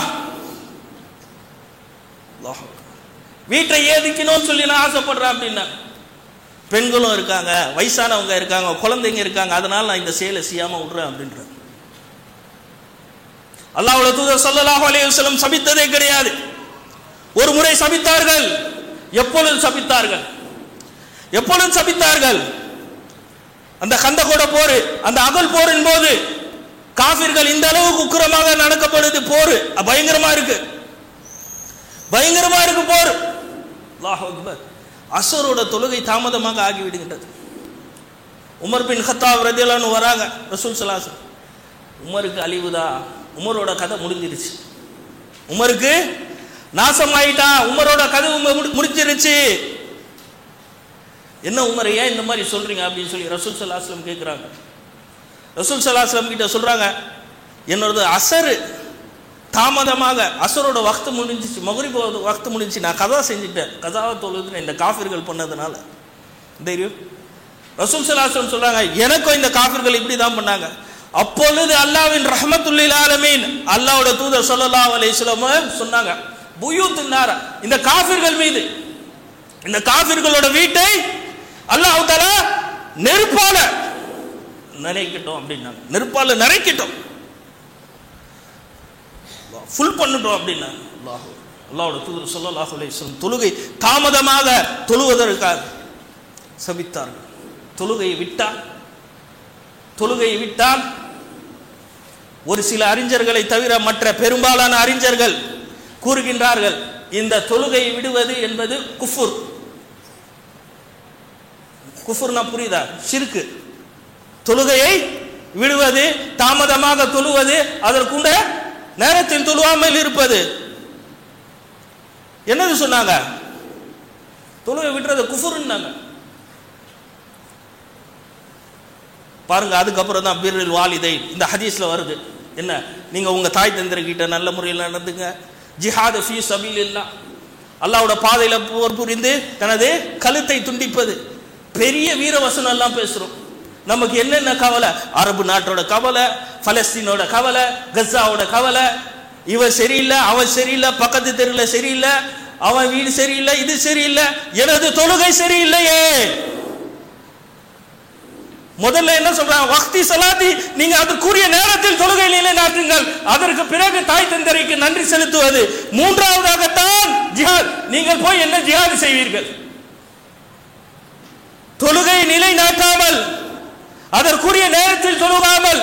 வீட்டை ஏதிக்கணும்னு சொல்லி நான் ஆசைப்படுறேன் அப்படின்னா, பெண்களும் இருக்காங்க, வயசானவங்க இருக்காங்க, குழந்தைங்க இருக்காங்க, அதனால நான் இந்த செயலை செய்யாம விடுறேன் அப்படின்ற. அல்லாஹ்வுடைய தூதர் ஸல்லல்லாஹு அலைஹி வஸல்லம் சபித்ததே கிடையாது. ஒரு முறை சபித்தார்கள். எப்பொழுது சபித்தார்கள்? எப்பொழுது சபித்தார்கள்? அந்த கந்தகோட போர், அந்த அகல் போரின் போது காஃபிர்கள் இந்த அளவுக்கு உக்கிரமாக நடக்கப்படுது. போர் பயங்கரமா இருக்கு, பயங்கரமா இருக்கு போர். அல்லாஹ் அக்பர். அஸரோட தொழுகை தாமதமாக ஆகிவிடுகின்றது. உமர் பின் கத்தாப் ரலியல்லாஹு அன்ஹு வராங்க, ரசூல் ஸல்லல்லாஹு அலைஹி வஸல்லம், உமருக்கு அழிவுதா, உமரோட கதை முடிஞ்சிருச்சு, உமருக்கு நாசமாயிட்டான், உமரோட கதை முடிஞ்சிருச்சு. என்ன உமர், ஏன் இந்த மாதிரி சொல்றீங்க அப்படின்னு சொல்லி ரசூல் ஸல்லல்லாஹு அலைஹி வஸல்லம் கேட்குறாங்க. ரசூல் ஸல்லல்லாஹு அலைஹி வஸல்லம் கிட்ட சொல்றாங்க, என்னோட அஸர் தாமதமாக, அஸரோட வக்து முடிஞ்சிச்சு, மக்ரிப் வக்து முடிஞ்சிச்சு, நான் கதா செஞ்சுட்டேன், கதாவை தொழுது இந்த காஃபிர்கள் பண்ணதுனால தெரியும். ரசூல் ஸல்லல்லாஹு அலைஹி வஸல்லம் சொல்றாங்க, எனக்கும் இந்த காஃபிர்கள் இப்படி தான் பண்ணாங்க. அப்பொழுது அல்லாஹ்வின் ரஹ்மத்துல் ஆலமீன் அல்லாஹ்வுடைய தூதர் ஸல்லல்லாஹு அலைஹி வஸல்லம் சொன்னாங்க, புயூத்துன் நார, இந்த காஃபிர்கள் மீது, இந்த காஃபிர்களோட வீட்டை அல்லாஹ் தஆலா நெருப்பால நனைக்கட்டும் அப்படின்னாங்க. நெருப்பால நனைக்கட்டும், ஃபுல் பண்ணட்டும் அப்படின்னா. அல்லாஹ்வுடைய தூதர் ஸல்லல்லாஹு அலைஹி வஸல்லம் தொழுகை தாமதமாக தொழுவதற்காக சபித்தார்கள். தொழுகையை விட்டால் ஒரு சில அறிஞர்களை தவிர மற்ற பெரும்பாலான அறிஞர்கள் கூறுகின்றார்கள், இந்த தொழுகையை விடுவது என்பது குஃபுர். குஃபுர்னா புரியுதா? ஷிர்க். தொழுகையை விடுவது, தாமதமாக தொழுவது, அதற்குண்ட நேரத்தில் தொழுவாமல் இருப்பது, என்னது சொன்னாங்க? தொழுகை விட்டுறது குஃபுர்னாங்க. பாருங்க, அதுக்கப்புறம் தான் பிர்ருல் வாலிதைன் இந்த ஹதீஸ்ல வருது. என்ன? நீங்க உங்க தாய் தந்தையர்கிட்ட நல்ல முறையில் நடந்துங்க. ஜிஹாத் ஃபீ சபீலில்லாஹ், அல்லாஹ்வோட பாதையில போர் புரிந்து தனது கழுத்தை துண்டிப்பது. பெரிய வீரவசனம் எல்லாம் பேசுறோம். நமக்கு என்னென்ன கவலை? அரபு நாட்டோட கவலை, பலஸ்தீனோட கவலை, கஸாவோட கவலை. இவன் சரியில்லை, அவன் சரியில்லை, பக்கத்து தெருவில் சரியில்லை, அவன் வீடு சரியில்லை, இது சரியில்லை, எனது தொழுகை சரியில்லையே. முதல்ல என்ன சொல்றாங்க? வக்தி ஸலாத்தி, நீங்க அதற்குரிய நேரத்தில் தொழுகை நிலைநாட்டுங்கள், அதற்கு பிறகு தாய் தந்தையருக்கு நன்றி செலுத்துவது. மூன்றாவதாகத்தான் ஜிஹாத். நீங்கள் போய் என்ன ஜிஹாத் செய்வீர்கள்? தொழுகை நிலைநாட்டாமல், அதற்குரிய நேரத்தில் தொழுகாமல்,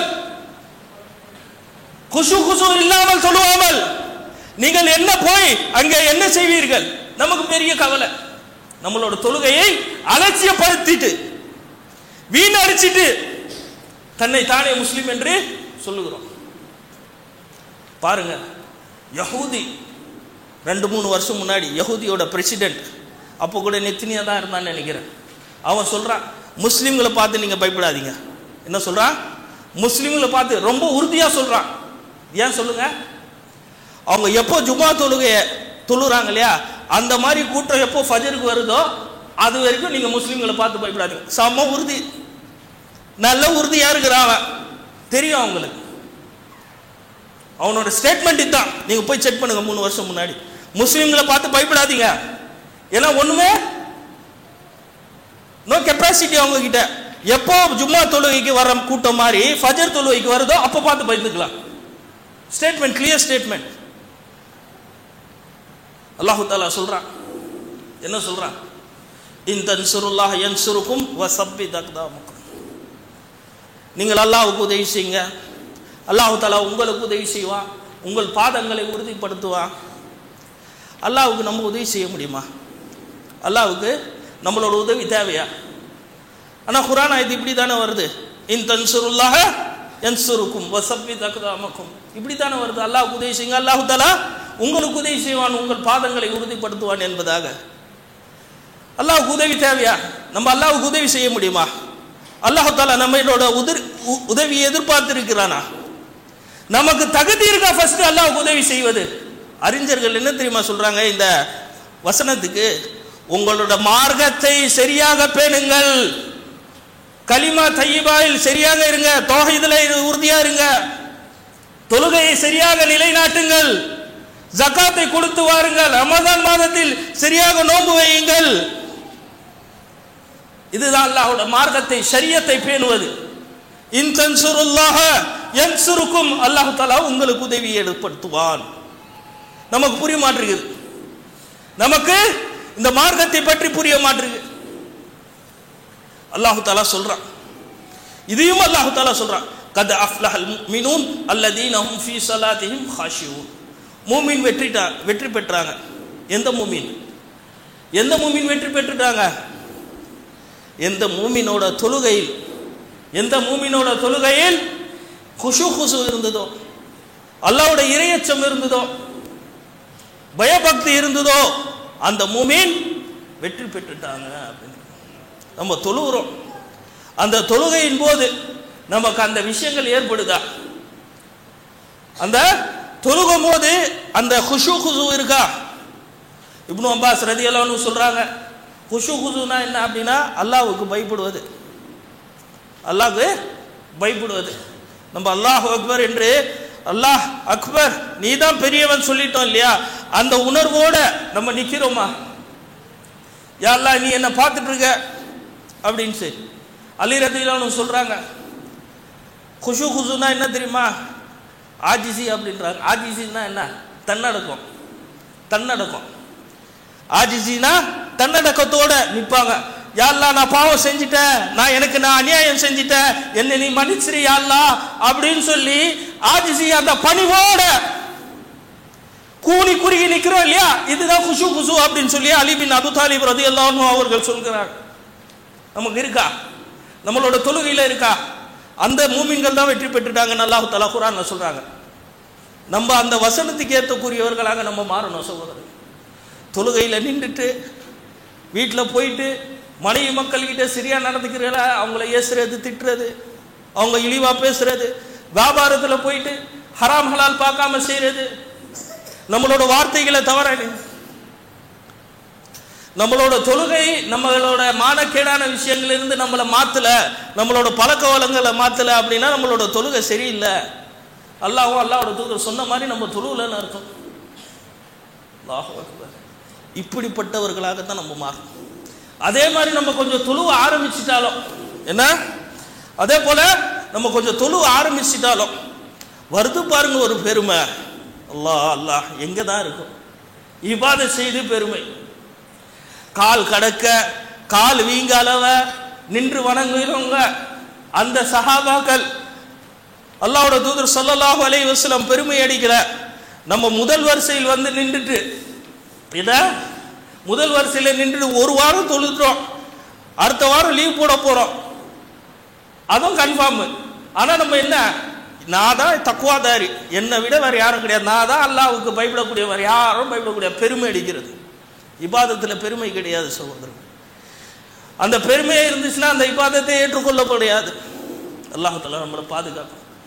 குஷு இல்லாமல் தொழுவாமல் நீங்கள் என்ன போய் அங்கே என்ன செய்வீர்கள்? நமக்கு பெரிய கவலை. நம்மளோட தொழுகையை அலட்சியப்படுத்திட்டு வீணடிச்சிட்டு தன்னை தானே முஸ்லிம் என்று சொல்லுகிறோம். பாருங்க, யஹூதி 2-3 வருஷம் முன்னாடி யஹூதியோட பிரசிடென்ட், அப்போ கூட நெத்தினியா தான் இருந்தான்னு நினைக்கிறேன், அவன் சொல்றான், முஸ்லிம்களை பார்த்து நீங்க பயப்படாதீங்க. என்ன சொல்றான்? முஸ்லிம்களை பார்த்து ரொம்ப உறுதியா சொல்றான், ஏன் சொல்லுங்க? அவங்க எப்போ ஜும்மா தொழுகையை தொழுறாங்க இல்லையா, அந்த மாதிரி கூட்டம் எப்போ ஃபஜருக்கு வருதோ அது வரைக்கும் நீங்க முஸ்லீம்களை பார்த்து பயப்படாதீங்க. செம்ம உறுதி, நல்ல உறுதியா இருக்கிறான், தெரியும் அவங்களுக்கு. அவனோட ஸ்டேட்மெண்ட் இதுதான். நீங்க போய் செக் பண்ணுங்க 3 வருஷம் முன்னாடி. முஸ்லீம்களை பார்த்து பயப்படாதீங்க, ஏன்னா ஒண்ணுமே நோ கெப்பாசிட்டி அவங்க கிட்ட. எப்போ ஜும்மா தொழுகைக்கு வர கூட்டம் மாதிரி ஃபஜர் தொழுகைக்கு வருதோ அப்போ பார்த்து பயந்துக்கலாம். Statement, clear statement. அல்லாஹு தஆலா சொல்றான், என்ன சொல்றான்? இன் தன்சுருல்லாஹ் யன்சுருக்கும் வஸப்பித் அக்தாமக்கும். நீங்கள் அல்லாஹ்வுக்கு உதவி செய்யுங்க, அல்லாஹு தஆலா உங்களுக்கு உதவி செய்வான், உங்கள் பாதங்களை உறுதிப்படுத்துவான். அல்லாஹ்வுக்கு நம்ம உதவி செய்ய முடியுமா? அல்லாஹ்வுக்கு நம்மளோட உதவி தேவையா? ஆனா குர்ஆன் ஆயத்து இப்படி தானே வருது, இன் தன்சுருல்லாஹ யன்சுருக்கும் வஸப்பித் அக்தாமக்கும், இப்படி தானே வருது. அல்லாஹ்வுக்கு உதவி செய்யுங்க, அல்லாஹு தஆலா உங்களுக்கு உதவி செய்வான், உங்கள் பாதங்களை உறுதிப்படுத்துவான் என்பதாக. அல்லாஹ்வுக்கு உதவி தேவையா? நம்ம அல்லாஹ்வுக்கு உதவி செய்ய முடியுமா? அல்லாஹு தஆலா நம்மளோட உதவியை எதிர்பார்த்திருக்கிறானா? நமக்கு தகுதி இருக்கா ஃபர்ஸ்ட் அல்லாஹ்வுக்கு உதவி செய்வது? அறிஞர்கள் என்ன தெரியுமா சொல்றாங்க இந்த வசனத்துக்கு? உங்களோட மார்க்கத்தை சரியாக பேணுங்கள், கலிமா தய்யிபாவில் சரியாக இருங்க, தௌஹீதுல உறுதியா இருங்க, தொழுகையை சரியாக நிலைநாட்டுங்கள், ஜகாத்தை கொடுத்து வாருங்கள், ரமதான் மாதத்தில் சரியாக நோன்பு வையுங்கள். இதுதான் அல்லாஹ்வோட மார்க்கத்தை, ஷரியத்தை பேணுவது. இன் தன்சுருல்லாஹ யன்சுருக்கும், அல்லாஹ் தஆலா உங்களுக்கு உதவி ஏற்படுத்துவான். நமக்கு புரிய மாட்டேங்குது, நமக்கு இந்த மார்க்கத்தை பற்றி புரிய மாட்டேங்குது. அல்லாஹ் தஆலா சொல்றான், இதையும் அல்லாஹ் தஆலா சொல்றான், கத் அஃப்லஹல் முஃமினூன் அல்லதீன ஹும் ஃபீ ஸலாத்திஹிம் காஷியூன். மூமின் வெற்றி பெற்றாங்க. எந்த மூமின்? எந்த மூமின் வெற்றி பெற்றுட்டாங்க? எந்த மூமினோட தொழுகையில், எந்த மூமினோட தொழுகையில் குஷு இருந்ததோ, அல்லாஹ்வுடைய இறையச்சம் இருந்ததோ, பயபக்தி இருந்ததோ, அந்த மூமின் வெற்றி பெற்றுட்டாங்க அப்படின்னு. நம்ம தொழுகிறோம், அந்த தொழுகையின் போது நமக்கு அந்த விஷயங்கள் ஏற்படுதா? அந்த தொழுகும் போது அந்த குஷு இருக்கா? இப்னு அப்பாஸ் ரலியல்லாஹு அன்ஹு சொல்றாங்க, குஷுனா என்ன அப்படின்னா அல்லாஹ்வுக்கு பயப்படுவது, அல்லாஹ்வுக்கு பயப்படுவது. நம்ம அல்லாஹ் அக்பர் என்று அல்லாஹ் அக்பர் நீ தான் பெரியவன் சொல்லிட்டோம் இல்லையா, அந்த உணர்வோட நம்ம நிக்கிறோமா? யா அல்லாஹ் நீ என்ன பார்த்துட்டு இருக்க அப்படின்னு சொல்லி அலி ரலியல்லாஹு அன்ஹு சொல்றாங்க, குஷுனா என்ன தெரியுமா? ஆஜிசி அப்படின்றாங்க. ஆஜிசின்னா என்ன? தன்னடக்கம். தன்னடக்கம். ஆஜிசினா தன்னடக்கத்தோட நிற்பாங்க. யா அல்லாஹ் நான் பாவம் செஞ்சிட்டேன், நான் அநியாயம் செஞ்சிட்டேன், என்னை நீ மன்னிச்சிரு யா அல்லாஹ் அப்படின்னு சொல்லி ஆஜிசி அந்த பணிவோட கூனி குறுகி நிற்கிறோம் இல்லையா, இதுதான் குஷு அப்படின்னு சொல்லி அலி பின் அபு தாலிப் ரலியல்லாஹு அன்ஹு அவர்கள் சொல்கிறார். நமக்கு இருக்கா? நம்மளோட தொழுகையில இருக்கா? அந்த மூமின்கள் தான் வெற்றி பெற்றுட்டாங்கன்னு அல்லாஹ் தஆலா குர்ஆன்ல சொல்றாங்க. நம்ம அந்த வசனத்துக்கு ஏற்றக்கூடியவர்களாக நம்ம மாறணும் சகோதரர். தொழுகையில நின்றுட்டு வீட்டில் போயிட்டு மனைவி மக்கள் கிட்ட சரியா நடந்துக்கிறீங்களா, அவங்கள ஏசுறது, திட்டுறது, அவங்க இழிவா பேசுறது, வியாபாரத்தில் போயிட்டு ஹராம் ஹலால் பார்க்காம செய்யறது, நம்மளோட வார்த்தைகளை தவற, நம்மளோட தொழுகை நம்மளோட மானக்கேடான விஷயங்களிலிருந்து நம்மளை மாத்தல, நம்மளோட பழக்க வழங்களை மாத்தல அப்படின்னா நம்மளோட தொழுகை சரியில்லை. அல்லாஹ்வும் அல்லாஹ்வோட தூதர் சொன்ன மாதிரி நம்ம தொழுகலன்னு அர்த்தம். அல்லாஹ் அக்பர். இப்படிப்பட்டவர்களாகத்தான் நம்ம மாறணும். அதே மாதிரி நம்ம கொஞ்சம் தொழுவ ஆரம்பிச்சிட்டாலும் என்ன, அதே போல நம்ம கொஞ்சம் தொழுவ ஆரம்பிச்சிட்டாலும் வருது பாருங்க ஒரு பெருமை. அல்லாஹ் அல்லாஹ் எங்க தான் இருக்கும்? இபாதத் செய்து பெருமை, கால் கடக்க கால் வீங்க அளவ நின்று வணங்குகிறவங்க அந்த சஹாபாக்கள், அல்லாஹ்வோட தூதர் ஸல்லல்லாஹு அலைஹி வஸல்லம் பெருமை அடிக்கிற நம்ம முதல் வரிசையில் வந்து நின்றுட்டு இத முதல் வரிசையில் நின்று ஒரு வாரம் தொழுதுறோம், அடுத்த வாரம் லீவ் போட போறோம், அதுவும் கன்ஃபார்ம். ஆனா நம்ம என்ன, நான் தான் தக்வாதாரி, என்னை விட வேற யாரும் கிடையாது, நான் தான் அல்லாஹ்வுக்கு பயப்படக்கூடிய, வேற யாரும் பயப்படக்கூடிய பெருமை அடிக்கிறது. இபாதத்தில் பெருமை கிடையாது சகோதரர். அந்த பெருமையே இருந்துச்சுன்னா அந்த இபாதத்தை ஏற்றுக்கொள்ள முடியாது. அல்லாஹ் தஆலா நம்மளை பாதுகாக்கும்.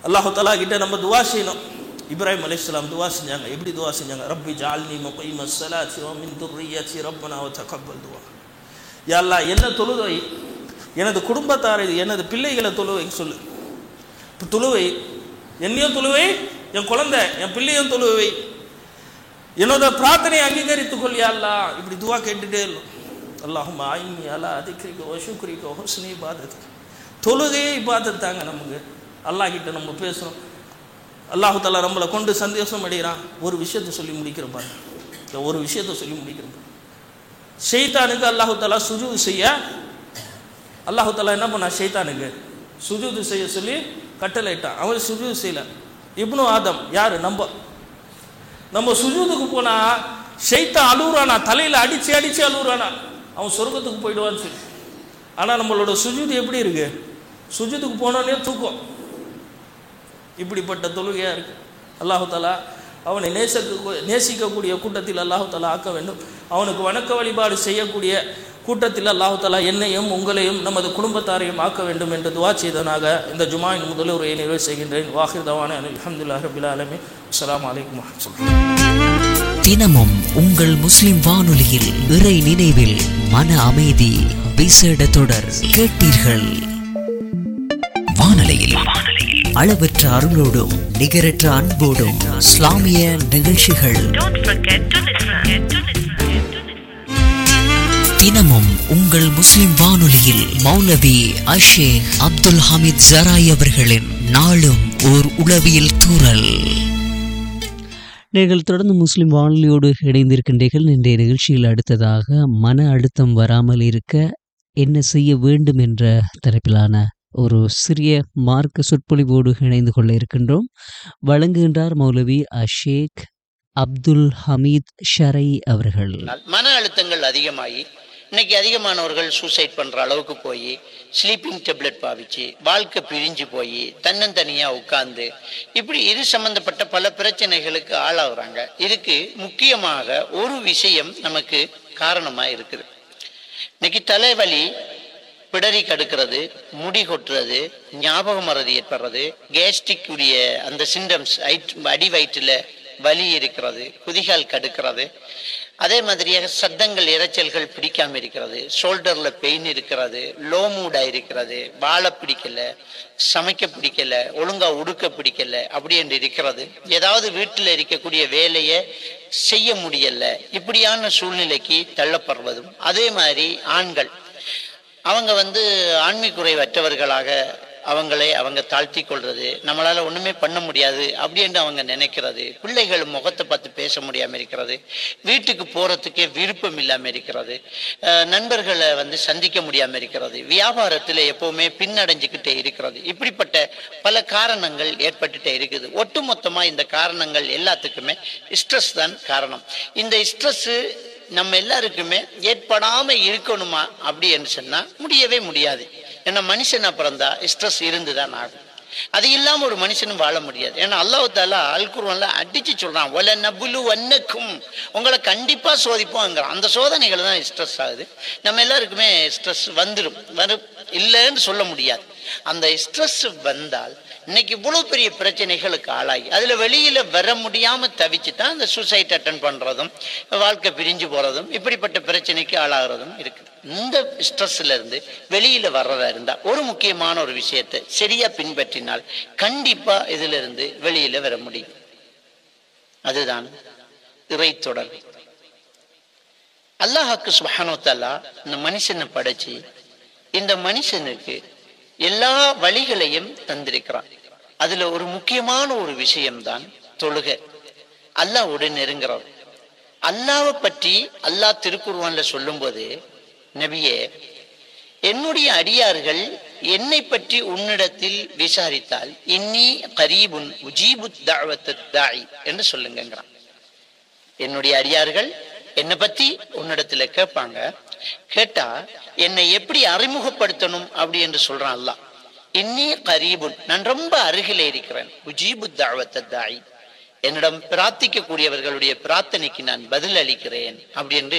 அல்லாஹ் தஆலா கிட்ட நம்ம துஆ செய்யணும். இப்ராஹிம் அலைஹிஸ்ஸலாம் துஆ செஞ்சாங்க. எப்படி துஆ செஞ்சாங்க? ரப்பி ஜஅல்னி முகீமஸ் ஸலாத்தி வ மின் துர்ரிய்யத்தி ரப்பனா வ தகப்பல் துஆ. யா அல்லாஹ், என்ன தொழுவை, எனது குடும்பத்தாரை, எனது பிள்ளைகளை தொழுவை சொல்லு. தொழுவை, என்னையும் தொழுவை, என் குழந்தை என் பிள்ளையும் தொழுவை, என்னோட பிரார்த்தனை அங்கீகரித்துக் கொள் யா அல்லாஹ். இப்படி துஆ கேட்டுட்டே இருக்கும். அல்லாஹும்ம ஆயினி அலா திக்ரிக வ ஷுக்ரிக வ ஹுஸ்னி இபாதத்திக். தொழுகையே இபாதத் தாங்க. நமக்கு அல்லாஹ் கிட்ட நம்ம பேசணும். அல்லாஹ் தஆலா நம்மளை கொண்டு சந்தோஷம் அடைகிறான். ஒரு விஷயத்தை சொல்லி முடிக்கிறோம் பாருங்க, ஒரு விஷயத்தை சொல்லி முடிக்கிறோம். ஷைத்தானுக்கு அல்லாஹ் தஆலா சுஜூது செய்ய, அல்லாஹ் தஆலா என்ன பண்ணா, ஷைத்தானுக்கு சுஜூது செய்ய சொல்லி கட்டளையிட்டான். அவன் சுஜூது செய்யல. இப்னு ஆதம் யாரு, நம்ம சுஜூதுக்கு போனா ஷைத்தான் அழுகுறானா, தலையில அடிச்சு அடிச்சு அழுகுறானா, அவன் சொர்க்கத்துக்கு போயிடுவான்னு சொல்லி. ஆனால் நம்மளோட சுஜூது எப்படி இருக்கு? சுஜூதுக்கு போனோடனே தூக்கம். இப்படிப்பட்ட தொழுகையா இருக்கு. அல்லாஹ் தஆலா அவனை நேசிக்கக்கூடிய கூட்டத்தில் அல்லாஹ் தஆலா ஆக்க வேண்டும். அவனுக்கு வணக்க வழிபாடு செய்யக்கூடிய கூட்டத்தில் அல்லாஹ் தஆலா என்னையும் உங்களையும் நமது குடும்பத்தாரையும் ஆக்க வேண்டும் என்று துஆ செய்தனாக இந்த ஜுமாவின் முதல் உரையை நிறைவு செய்கின்றேன். வாஹிர் தவானா அல்ஹம்துலில்லாஹி ரப்பில் ஆலமீன். அஸ்ஸலாமு அலைக்கும் வரஹ்மத்துல்லாஹி. தினமும் உங்கள் முஸ்லிம் வானொலியில் இறை நினைவில் மன அமைதி விசேட தொடர் கேட்டீர்கள். வானொலியில் அளவற்ற அருளோடும் நிகரற்ற அன்போடும் இஸ்லாமிய நிகழ்ச்சிகள் தினமும் உங்கள் முஸ்லிம் வானொலியில் மௌலவி அஷேக் அப்துல் ஹமீத் ஜராய் அவர்களின் நாளும் ஓர் உளவியல் தூறல். நீங்கள் தொடர்ந்து முஸ்லிம் வானொலியோடு இணைந்திருக்கின்றீர்கள். இன்றைய நிகழ்ச்சியில் அடுத்ததாக மன அழுத்தம் வராமல் இருக்க என்ன செய்ய வேண்டும் என்ற தலைப்பிலான ஒரு சிறிய மார்க்க சொற்பொழிவோடு இணைந்து கொள்ள இருக்கின்றோம். வழங்குகின்றார் மௌலவி அஷேக் அப்துல் ஹமீத் ஷரை அவர்கள். மன அழுத்தங்கள் அதிகமாகி இன்னைக்கு அதிகமானவர்கள் சூசைட் பண்ற அளவுக்கு போய் ஸ்லீப்பிங் டேப்லெட் பாவிச்சு வாழ்க்கை பிரிஞ்சு போய் தன்னந்தனியா உட்கார்ந்து இப்படி இது சம்பந்தப்பட்ட பல பிரச்சனைகளுக்கு ஆளாகிறாங்க. இதுக்கு முக்கியமாக ஒரு விஷயம் நமக்கு காரணமா இருக்குது. இன்னைக்கு தலைவலி, பிடரி கடுக்கிறது, முடி கொட்டுறது, ஞாபக மறதி ஏற்படுறது, கேஸ்ட்ரிக் உடைய அந்த சிம்டம்ஸ், அடி வயிற்றுல வலி இருக்கிறது, குதிகால் கடுக்கிறது, அதே மாதிரியாக சத்தங்கள் இரைச்சல்கள் பிடிக்காம இருக்கிறது, ஷோல்டர்ல பெயின் இருக்கிறது, லோ மூடா இருக்கிறது, வாழ பிடிக்கல, சமைக்க பிடிக்கல, ஒழுங்கா உடுக்க பிடிக்கல, அப்படி என்று இருக்கிறது. ஏதாவது வீட்டில் இருக்கக்கூடிய வேலையை செய்ய முடியல, இப்படியான சூழ்நிலைக்கு தள்ளப்படுவதும். அதே மாதிரி ஆண்கள் அவங்க ஆண்மை குறைவற்றவர்களாக அவங்க தாழ்த்தி கொள்றது, நம்மளால ஒண்ணுமே பண்ண முடியாது அப்படின்னு அவங்க நினைக்கிறது, பிள்ளைகள் முகத்தை பார்த்து பேச முடியாம இருக்கிறது, வீட்டுக்கு போறதுக்கே விருப்பம் இல்லாம இருக்கிறது, நண்பர்களை சந்திக்க முடியாம இருக்கிறது, வியாபாரத்துல எப்பவுமே பின்னடைஞ்சுக்கிட்டே இருக்கிறது. இப்படிப்பட்ட பல காரணங்கள் ஏற்பட்டுட்டே இருக்குது. ஒட்டுமொத்தமா இந்த காரணங்கள் எல்லாத்துக்குமே ஸ்ட்ரெஸ் தான் காரணம். இந்த ஸ்ட்ரெஸ் நம்ம எல்லாருக்குமே ஏற்படாம இருக்கணுமா அப்படி என்று சொன்னா முடியவே முடியாது. ஏன்னா மனுஷனா பிறந்தா ஸ்ட்ரெஸ் இருந்துதான் ஆகும். அது இல்லாம ஒரு மனுஷனும் வாழ முடியாது. ஏன்னா அல்லாஹ் தஆலா அல் குர்ஆன்ல அடிச்சு சொல்றான், வல நபுலு வன்னக்கும், உங்களை கண்டிப்பா சோதிப்போம். அந்த சோதனைகள் தான் ஸ்ட்ரெஸ் ஆகுது. நம்ம எல்லாருக்குமே ஸ்ட்ரெஸ் வரும் இல்லைன்னு சொல்ல முடியாது. அந்த ஸ்ட்ரெஸ் வந்தால் இன்னைக்கு இவ்வளவு பெரிய பிரச்சனைகளுக்கு ஆளாகி அதுல வெளியில வர முடியாம தவிச்சுதான் அந்த சூசைட் அட்டன் பண்றதும், வாழ்க்கை பிரிஞ்சு போறதும், இப்படிப்பட்ட பிரச்சனைக்கு ஆளாகிறதும் இருக்கு. இந்த ஸ்ட்ரெஸ்ல இருந்து வெளியில வர்றதா இருந்தா ஒரு முக்கியமான ஒரு விஷயத்தை சரியா பின்பற்றினால் கண்டிப்பா இதுல இருந்து வெளியில வர முடியும். அதுதான் இறை தொடர்பு. அல்லாஹ்வுக்கு சுப்ஹானஹு வ தஆலா இந்த மனுஷனை படைச்சு இந்த மனுஷனுக்கு எல்லா வழிகளையும் தந்திருக்கிறான். அதுல ஒரு முக்கியமான ஒரு விஷயம்தான் தொழுகை. அல்லாஹ்வோடு நெருங்குறோம். அல்லாஹ்வை பற்றி அல்லாஹ் திருக்குர்ஆன்ல சொல்லும் போது, நபியே, என்னுடைய அடியார்கள் என்னை பற்றி உன்னிடத்தில் விசாரித்தால் இன்னி கரீபுன் உஜீபு தஅவத்தத் தாஇ என்று சொல்லுங்கிறான். என்னுடைய அடியார்கள் என்னை பத்தி உன்னிடத்துல கேட்பாங்க. கேட்டா என்னை எப்படி அறிமுகப்படுத்தணும் அப்படி என்று சொல்றான் அல்லாஹ். இன்னி கரீபுன், நான் ரொம்ப அருகிலே இருக்கிறேன். உஜீபு தஅவத்தத் தாஇ, என்னிடம் பிரார்த்திக்க கூடியவர்களுடைய பிரார்த்தனைக்கு நான் பதில் அளிக்கிறேன் அப்படி என்று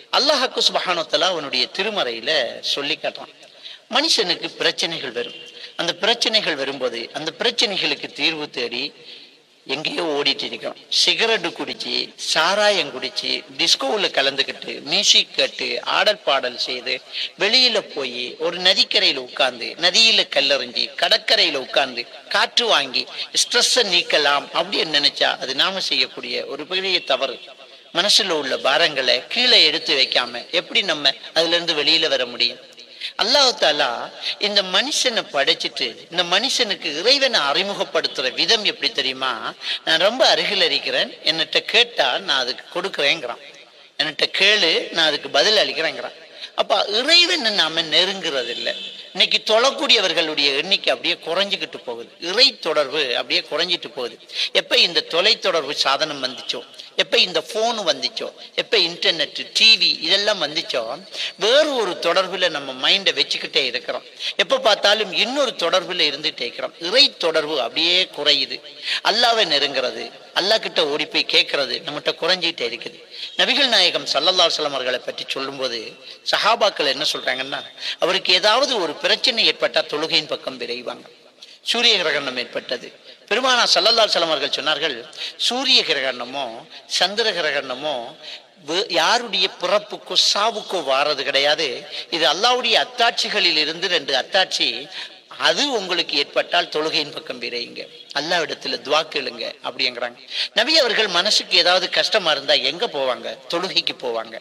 அல்லாஹ்வுக்கு சுப்ஹானஹு வ தஆலா அவனுடைய திருமறையில சொல்லி காட்டுறான். மனுஷனுக்கு பிரச்சனைகள் வரும். அந்த பிரச்சனைகள் வரும்போது அந்த பிரச்சனைகளுக்கு தீர்வு தேடி எங்கேயோ ஓடிட்டு இருக்கோம். சிகரெட்டு குடிச்சு, சாராயம் குடிச்சு, டிஸ்கோவில் கலந்துக்கிட்டு, மியூசிக் கேட்டு, ஆடல் பாடல் செய்து, வெளியில போய் ஒரு நதிக்கரையில உட்கார்ந்து, நதியில கல்லறிஞ்சி, கடற்கரையில உட்கார்ந்து காற்று வாங்கி ஸ்ட்ரெஸ்ஸை நீக்கலாம் அப்படின்னு நினைச்சா அது நாம செய்யக்கூடிய ஒரு பெரிய தவறு. மனசுல உள்ள பாரங்களை கீழே எடுத்து வைக்காம எப்படி நம்ம அதுல இருந்து வெளியில வர முடியும்? அல்லாஹ் தாலா இந்த மனுஷனை படைச்சிட்டு இந்த மனுஷனுக்கு இறைவனை அறிமுகப்படுத்துற விதம் எப்படி தெரியுமா? நான் ரொம்ப அருகில் இருக்கிறேன், என்னட்ட கேட்டா நான் அதுக்கு கொடுக்குறேங்கிறான். என்னட்ட கேளு, நான் அதுக்கு பதில் அளிக்கிறேங்கிறான். அப்ப இறைவனை நாம நெருங்குறது இல்லை. இன்னைக்கு தொழக்கூடியவர்களுடைய எண்ணிக்கை அப்படியே குறைஞ்சிக்கிட்டு போகுது. இறை தொடர்பு அப்படியே குறைஞ்சிட்டு போகுது. எப்ப இந்த தொலைத்தொடர்பு சாதனம் வந்துச்சோ, எப்ப இந்த போன் வந்துச்சோ, எப்ப இன்டர்நெட், டிவி இதெல்லாம் வந்துச்சோ, வேறு ஒரு தொடர்புல நம்ம மைண்டை வச்சுக்கிட்டே இருக்கிறோம். எப்ப பார்த்தாலும் இன்னொரு தொடர்புல இருந்துட்டே இருக்கிறோம். இறை தொடர்பு அப்படியே குறையுது. அல்லாவை நெருங்கிறது, அல்லாஹ் கிட்ட ஓடி போய் கேட்கறது நம்மகிட்ட குறைஞ்சிட்டே இருக்குது. நபிகள் நாயகம் ஸல்லல்லாஹு அலைஹி வஸல்லம் அவர்களை பற்றி சொல்லும்போது சஹாபாக்கள் என்ன சொல்றாங்கன்னா, அவருக்கு ஏதாவது ஒரு பிரச்சனை ஏற்பட்டா தொழுகையின் பக்கம் விரைவாங்க. சூரிய கிரகணம் ஏற்பட்டது. பெருமானார் ஸல்லல்லாஹு அலைஹி வஸல்லம் அவர்கள் சொன்னார்கள், சூரிய கிரகணமோ சந்திர கிரகணமோ யாருடைய பிறப்புக்கோ சாவுக்கோ வாரது கிடையாது. இது அல்லாஹ்வுடைய அத்தாட்சிகளில் இருந்து 2 அத்தாட்சி. அது உங்களுக்கு ஏற்பட்டால் தொழுகையின் பக்கம் விரையுங்க, அல்லாஹ் இடத்துல துவா கேளுங்க அப்படிங்கிறாங்க. நபி அவர்கள் மனசுக்கு ஏதாவது கஷ்டமா இருந்தா எங்க போவாங்க? தொழுகைக்கு போவாங்க.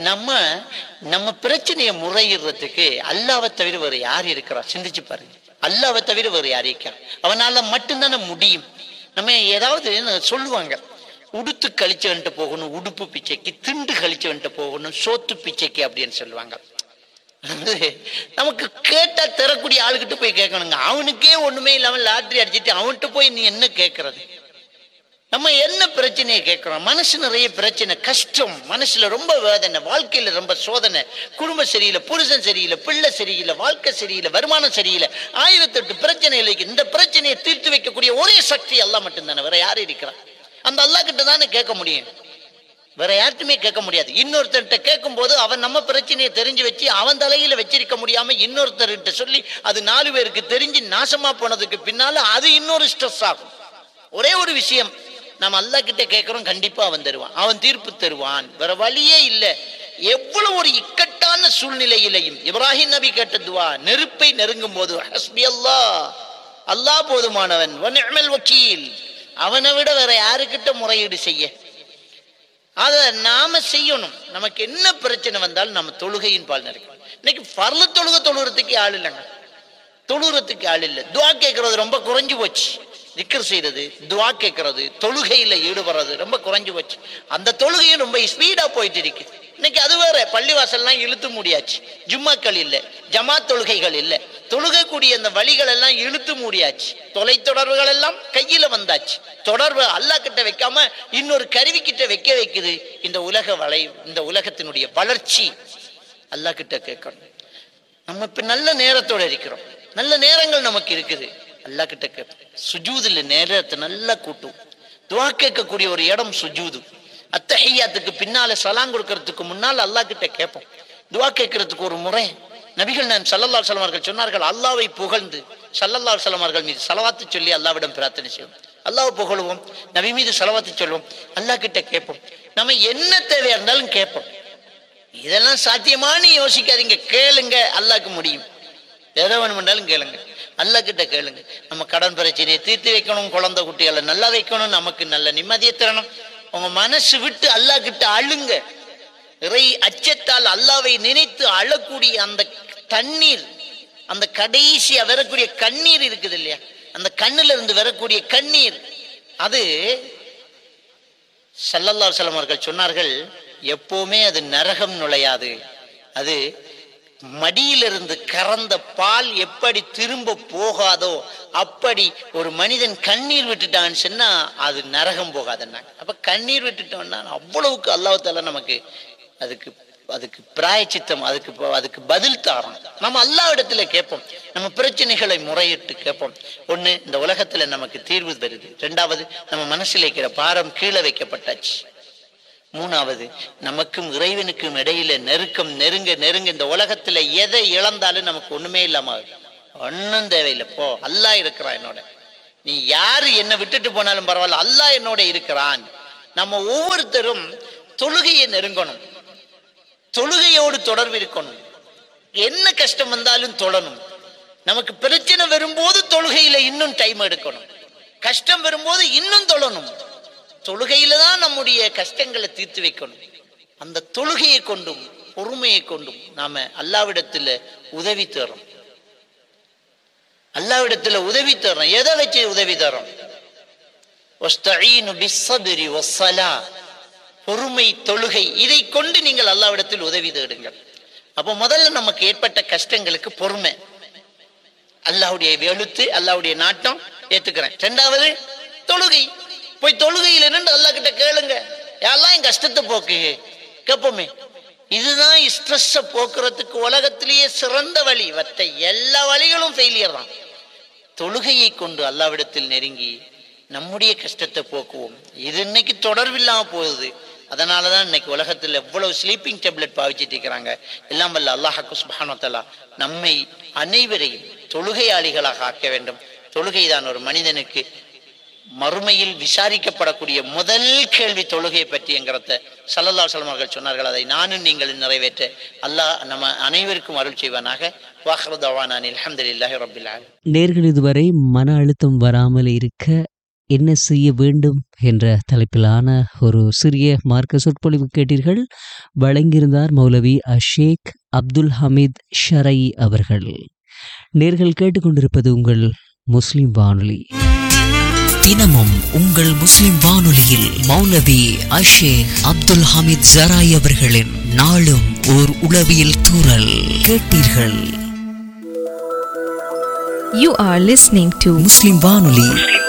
நம்ம பிரச்சனையை முறையிடுறதுக்கு அல்லாஹ்வை தவிர வேறு யார் இருக்கிறா? சிந்திச்சு பாருங்க. அல்லாஹ்வை தவிர வேறு யார் இருக்கா? அவனால மட்டும்தானே முடியும். நம்ம ஏதாவது சொல்லுவாங்க, உடுத்து கழிச்சவன்ட்டு போகணும் உடுப்பு பிச்சைக்கு, திண்டு கழிச்சவன்ட்டு போகணும் சோத்து பிச்சைக்கு அப்படின்னு சொல்லுவாங்க. நமக்கு கேட்டா தரக்கூடிய ஆளுகிட்ட போய் கேட்கணுங்க. அவனுக்கே ஒண்ணுமே இல்லாம லாட்டரி அடிச்சுட்டு அவன்கிட்ட போய் நீ என்ன கேட்கறது? நம்ம என்ன பிரச்சனையை கேட்கிறோம்? மனசு நிறைய பிரச்சனை, கஷ்டம், மனசுல ரொம்ப வேதனை, வாழ்க்கையில ரொம்ப சோதனை, குடும்பம் சரியில்லை, புருஷன் சரியில்லை, பிள்ளை சரியில்லை, வாழ்க்கை சரியில்லை, வருமானம் சரியில்லை, 1008 பிரச்சனைகள். இந்த பிரச்சனையை தீர்த்து வைக்கக்கூடிய ஒரே சக்தி அல்லாஹ் மட்டும்தானே. வேற யாரு இருக்கிறா? அந்த அல்லாஹ் கிட்ட தானே கேட்க முடியும், வேற யார்ட்டுமே கேட்க முடியாது. இன்னொருத்தர்கிட்ட கேட்கும் போது அவன் நம்ம பிரச்சனையை தெரிஞ்சு வச்சு அவன் தலையில வச்சிருக்க முடியாம இன்னொருத்தர்கிட்ட சொல்லி அது 4 பேருக்கு தெரிஞ்சு நாசமா போனதுக்கு பின்னால அது இன்னொரு ஸ்ட்ரெஸ் ஆகும். ஒரே ஒரு விஷயம், நம்ம அல்லாஹ் கிட்ட கேட்கிறோம், கண்டிப்பா அவன் தருவான், அவன் தீர்ப்பு தருவான், வேற வழியே இல்லை. எவ்வளவு ஒரு இக்கட்டான சூழ்நிலையிலையும் இப்ராஹிம் நபி கேட்ட துவா, நெருப்பை நெருங்கும் போது ஹஸ்பி அல்லாஹ், அல்லாஹ் போதுமானவன், வ நிஅமல் வக்கீல், அவனை விட வேற யாருக்கிட்ட முறையீடு செய்ய? அதை நாம செய்யணும். நமக்கு என்ன பிரச்சனை வந்தாலும் நம்ம தொழுகையின் பால் நினைக்கணும். இன்னைக்கு பர்ல தொழுகிறதுக்கு ஆள் இல்லைங்க, தொழுகிறதுக்கு ஆள் இல்லை. துவா கேட்கறது ரொம்ப குறைஞ்சு போச்சு. திக்ர் செய்யறது, துவா கேட்கறது, தொழுகையில ஈடுபடுறது ரொம்ப குறைஞ்சு போச்சு. அந்த தொழுகையும் ரொம்ப ஸ்பீடா போயிட்டு இருக்கு. இன்னைக்கு அது வேற, பள்ளிவாசல்லாம் இழுத்து மூடியாச்சு, ஜும்மாக்கள் இல்லை, ஜமாத் தொழுகைகள் இல்லை, தொழுகக்கூடிய அந்த வழிகள் எல்லாம் இழுத்து மூடியாச்சு, தொலைத்தொடர்புகள் எல்லாம் கையில வந்தாச்சு. தொடர்பு அல்லாஹ் கிட்ட வைக்காம இன்னொரு கருவி கிட்ட வைக்குது. இந்த இந்த உலகத்தினுடைய வளர்ச்சி அல்லாஹ் கிட்ட கேட்கணும். நம்ம இப்ப நல்ல நேரத்தோட இருக்கிறோம், நல்ல நேரங்கள் நமக்கு இருக்குது, அல்லாஹ் கிட்ட கேட்போம். சுஜூதுல நேரத்தை நல்லா கூட்டும். துவா கேட்கக்கூடிய ஒரு இடம் சுஜூது. அத்தஹியாத்துக்கு பின்னால சலாம் கொடுக்கறதுக்கு முன்னால் அல்லாஹ் கிட்ட கேட்போம். துவா கேட்கறதுக்கு ஒரு முறை நபிகள் நான் ஸல்லல்லாஹு அலைஹி வஸல்லம் அவர்கள் சொன்னார்கள், அல்லாஹ்வை புகழ்ந்து ஸல்லல்லாஹு அலைஹி வஸல்லம் அவர்கள் மீது ஸலவாத்து சொல்லி அல்லாஹ்விடம் பிரார்த்தனை செய்வோம். அல்லாஹ்வை புகழுவோம், நபி மீது ஸலவாத்து சொல்லுவோம், அல்லாஹ் கிட்ட கேட்போம். நம்ம என்ன தேவையா இருந்தாலும் கேட்போம். இதெல்லாம் சாத்தியமானு யோசிக்காதீங்க, கேளுங்க, அல்லாஹ்க்கு முடியும். எதை வேணுமென்றாலும் கேளுங்க, அல்லாஹ் கிட்ட கேளுங்க. நம்ம கடன் பிரச்சனையை தீர்த்து வைக்கணும், குழந்தை குட்டிகளை நல்லா வைக்கணும், நமக்கு நல்ல நிம்மதியை தரணும். உங்க மனசு விட்டு அல்லாஹ் கிட்ட அழுங்க. இறை அச்சத்தால் அல்லாஹ்வை நினைத்து அழக்கூடிய அந்த தண்ணீர், அந்த கடைசியா வரக்கூடிய கண்ணீர் இருக்குது இல்லையா, அந்த கண்ணுல இருந்து வரக்கூடிய கண்ணீர், அது ஸல்லல்லாஹு அலைஹி வஸல்லம் அவர்கள் சொன்னார்கள், எப்பவுமே அது நரகம் நுழையாது. அது மடியிலிருந்து கறந்த பால் எப்படி திரும்ப போகாதோ அப்படி ஒரு மனிதன் கண்ணீர் விட்டுட்டான்னு சொன்னா அது நரகம் போகாதுன்னாங்க. அப்ப கண்ணீர் விட்டுட்டோம்னா அவ்வளவுக்கு அல்லாஹ் தஆலா நமக்கு அதுக்கு பிராயச்சித்தம், அதுக்கு பதில் தாரோம். நம்ம அல்லாஹ் இடத்துல கேட்போம், நம்ம பிரச்சனைகளை முறையிட்டு கேட்போம். ஒண்ணு, இந்த உலகத்துல நமக்கு தீர்வு வருது. 2வது, நம்ம மனசுல இருக்கிற பாரம் கீழே வைக்கப்பட்டாச்சு. 3வது, நமக்கும் இறைவனுக்கும் இடையில நெருங்க இந்த உலகத்துல எதை இழந்தாலும் நமக்கு ஒண்ணுமே இல்லாம ஒன்றும் தேவையில்லை, போ, அல்லாஹ் இருக்கிறான் என்னோட. நீ யாரு என்ன விட்டுட்டு போனாலும் பரவாயில்ல, அல்லாஹ் என்னோட இருக்கிறான். நம்ம ஒவ்வொருத்தரும் தொழுகையை நெருங்கணும், தொழுகையோடு தொடர்பு இருக்கணும். என்ன கஷ்டம் வந்தாலும் தொழணும். நமக்கு பிரச்சனை வரும்போது தொழுகையில இன்னும் டைம் எடுக்கணும், கஷ்டம் வரும்போது இன்னும் தொழணும். தொழுகையில தான் நம்முடைய கஷ்டங்களை தீர்த்து வைக்கணும். அந்த தொழுகையை கொண்டும் பொறுமையை கொண்டும் நாம அல்லாஹ்விடத்துல உதவி தேறோம். அல்லாஹ்விடத்துல உதவி தேறோம். எதை வச்சு உதவி தேறோம்? வஸ்தஈனு பிஸ்ஸப்ரி வஸ்ஸலா, பொறுமை, தொழுகை, இதை கொண்டு நீங்கள் அல்லாஹ்விடத்தில் உதவி தேடுங்கள். அப்போ முதல்ல நமக்கு ஏற்பட்ட கஷ்டங்களுக்கு பொறுமை, அல்லாஹ்வுடைய எழுத்து, அல்லாஹ்வுடைய நாட்டம் ஏத்துக்கிறேன். இரண்டாவது தொழுகை. போய் தொழுகையில் நின்று அல்லாஹ் கிட்ட கேளுங்க, யாரெல்லாம் என் கஷ்டத்தை போக்கு கேட்போமே. இதுதான் ஸ்ட்ரெஸ் போக்குறதுக்கு உலகத்திலேயே சிறந்த வழி. மற்ற எல்லா வழிகளும் ஃபெயிலியர் தான். தொழுகையை கொண்டு அல்லாஹ்விடத்தில் நெருங்கி நம்முடைய கஷ்டத்தை போக்குவோம். இது இன்னைக்கு தொடர்பில்லாம போகுது. அதனாலதான் இன்னைக்கு உலகத்தில் எவ்வளவு ஸ்லீப்பிங் டேப்லெட் பாவிச்சிட்டு இருக்கிறாங்க. எல்லாம் வல்ல அல்லாஹ் சுப்ஹானஹு வ தஆலா நம்மை அனைவரையும் தொழுகையாளிகளாக ஆக்க வேண்டும். தொழுகைதான் ஒரு மனிதனுக்கு மறுமையில் விசாரிக்கப்படக்கூடிய முதல் கேள்வி தொழுகையை பற்றி என்கிறத ஸல்லல்லாஹு அலைஹி வஸல்லம் அவர்கள் சொன்னார்கள். அதை நானும் நீங்கள் நிறைவேற்ற அல்லாஹ் நம்ம அனைவருக்கும் அருள் செய்வானாக. வாஹிரு தஅவானா அல்ஹம்துலில்லாஹி ரப்பில் ஆலமீன். நேர்கள் இதுவரை மன அழுத்தம் வராமல் இருக்க என்ன செய்ய வேண்டும் என்ற தலைப்பிலான ஒரு சிறிய மார்க்க சொற்பொழிவு கேட்டீர்கள். வழங்கியிருந்தார் மௌலவி ஷேக் அப்துல் ஹமீத் ஷரை அவர்கள். நேர்கள் கேட்டுக்கொண்டிருப்பது உங்கள் முஸ்லிம் வானொலி. தினமும் உங்கள் முஸ்லிம் வானொலியில் மௌலவி ஷேக் அப்துல் ஹமீத் ஷராய் அவர்களின் நாளும் ஓர் உளவியல் தூறல் கேட்டீர்கள். You are listening to முஸ்லிம் வானொலி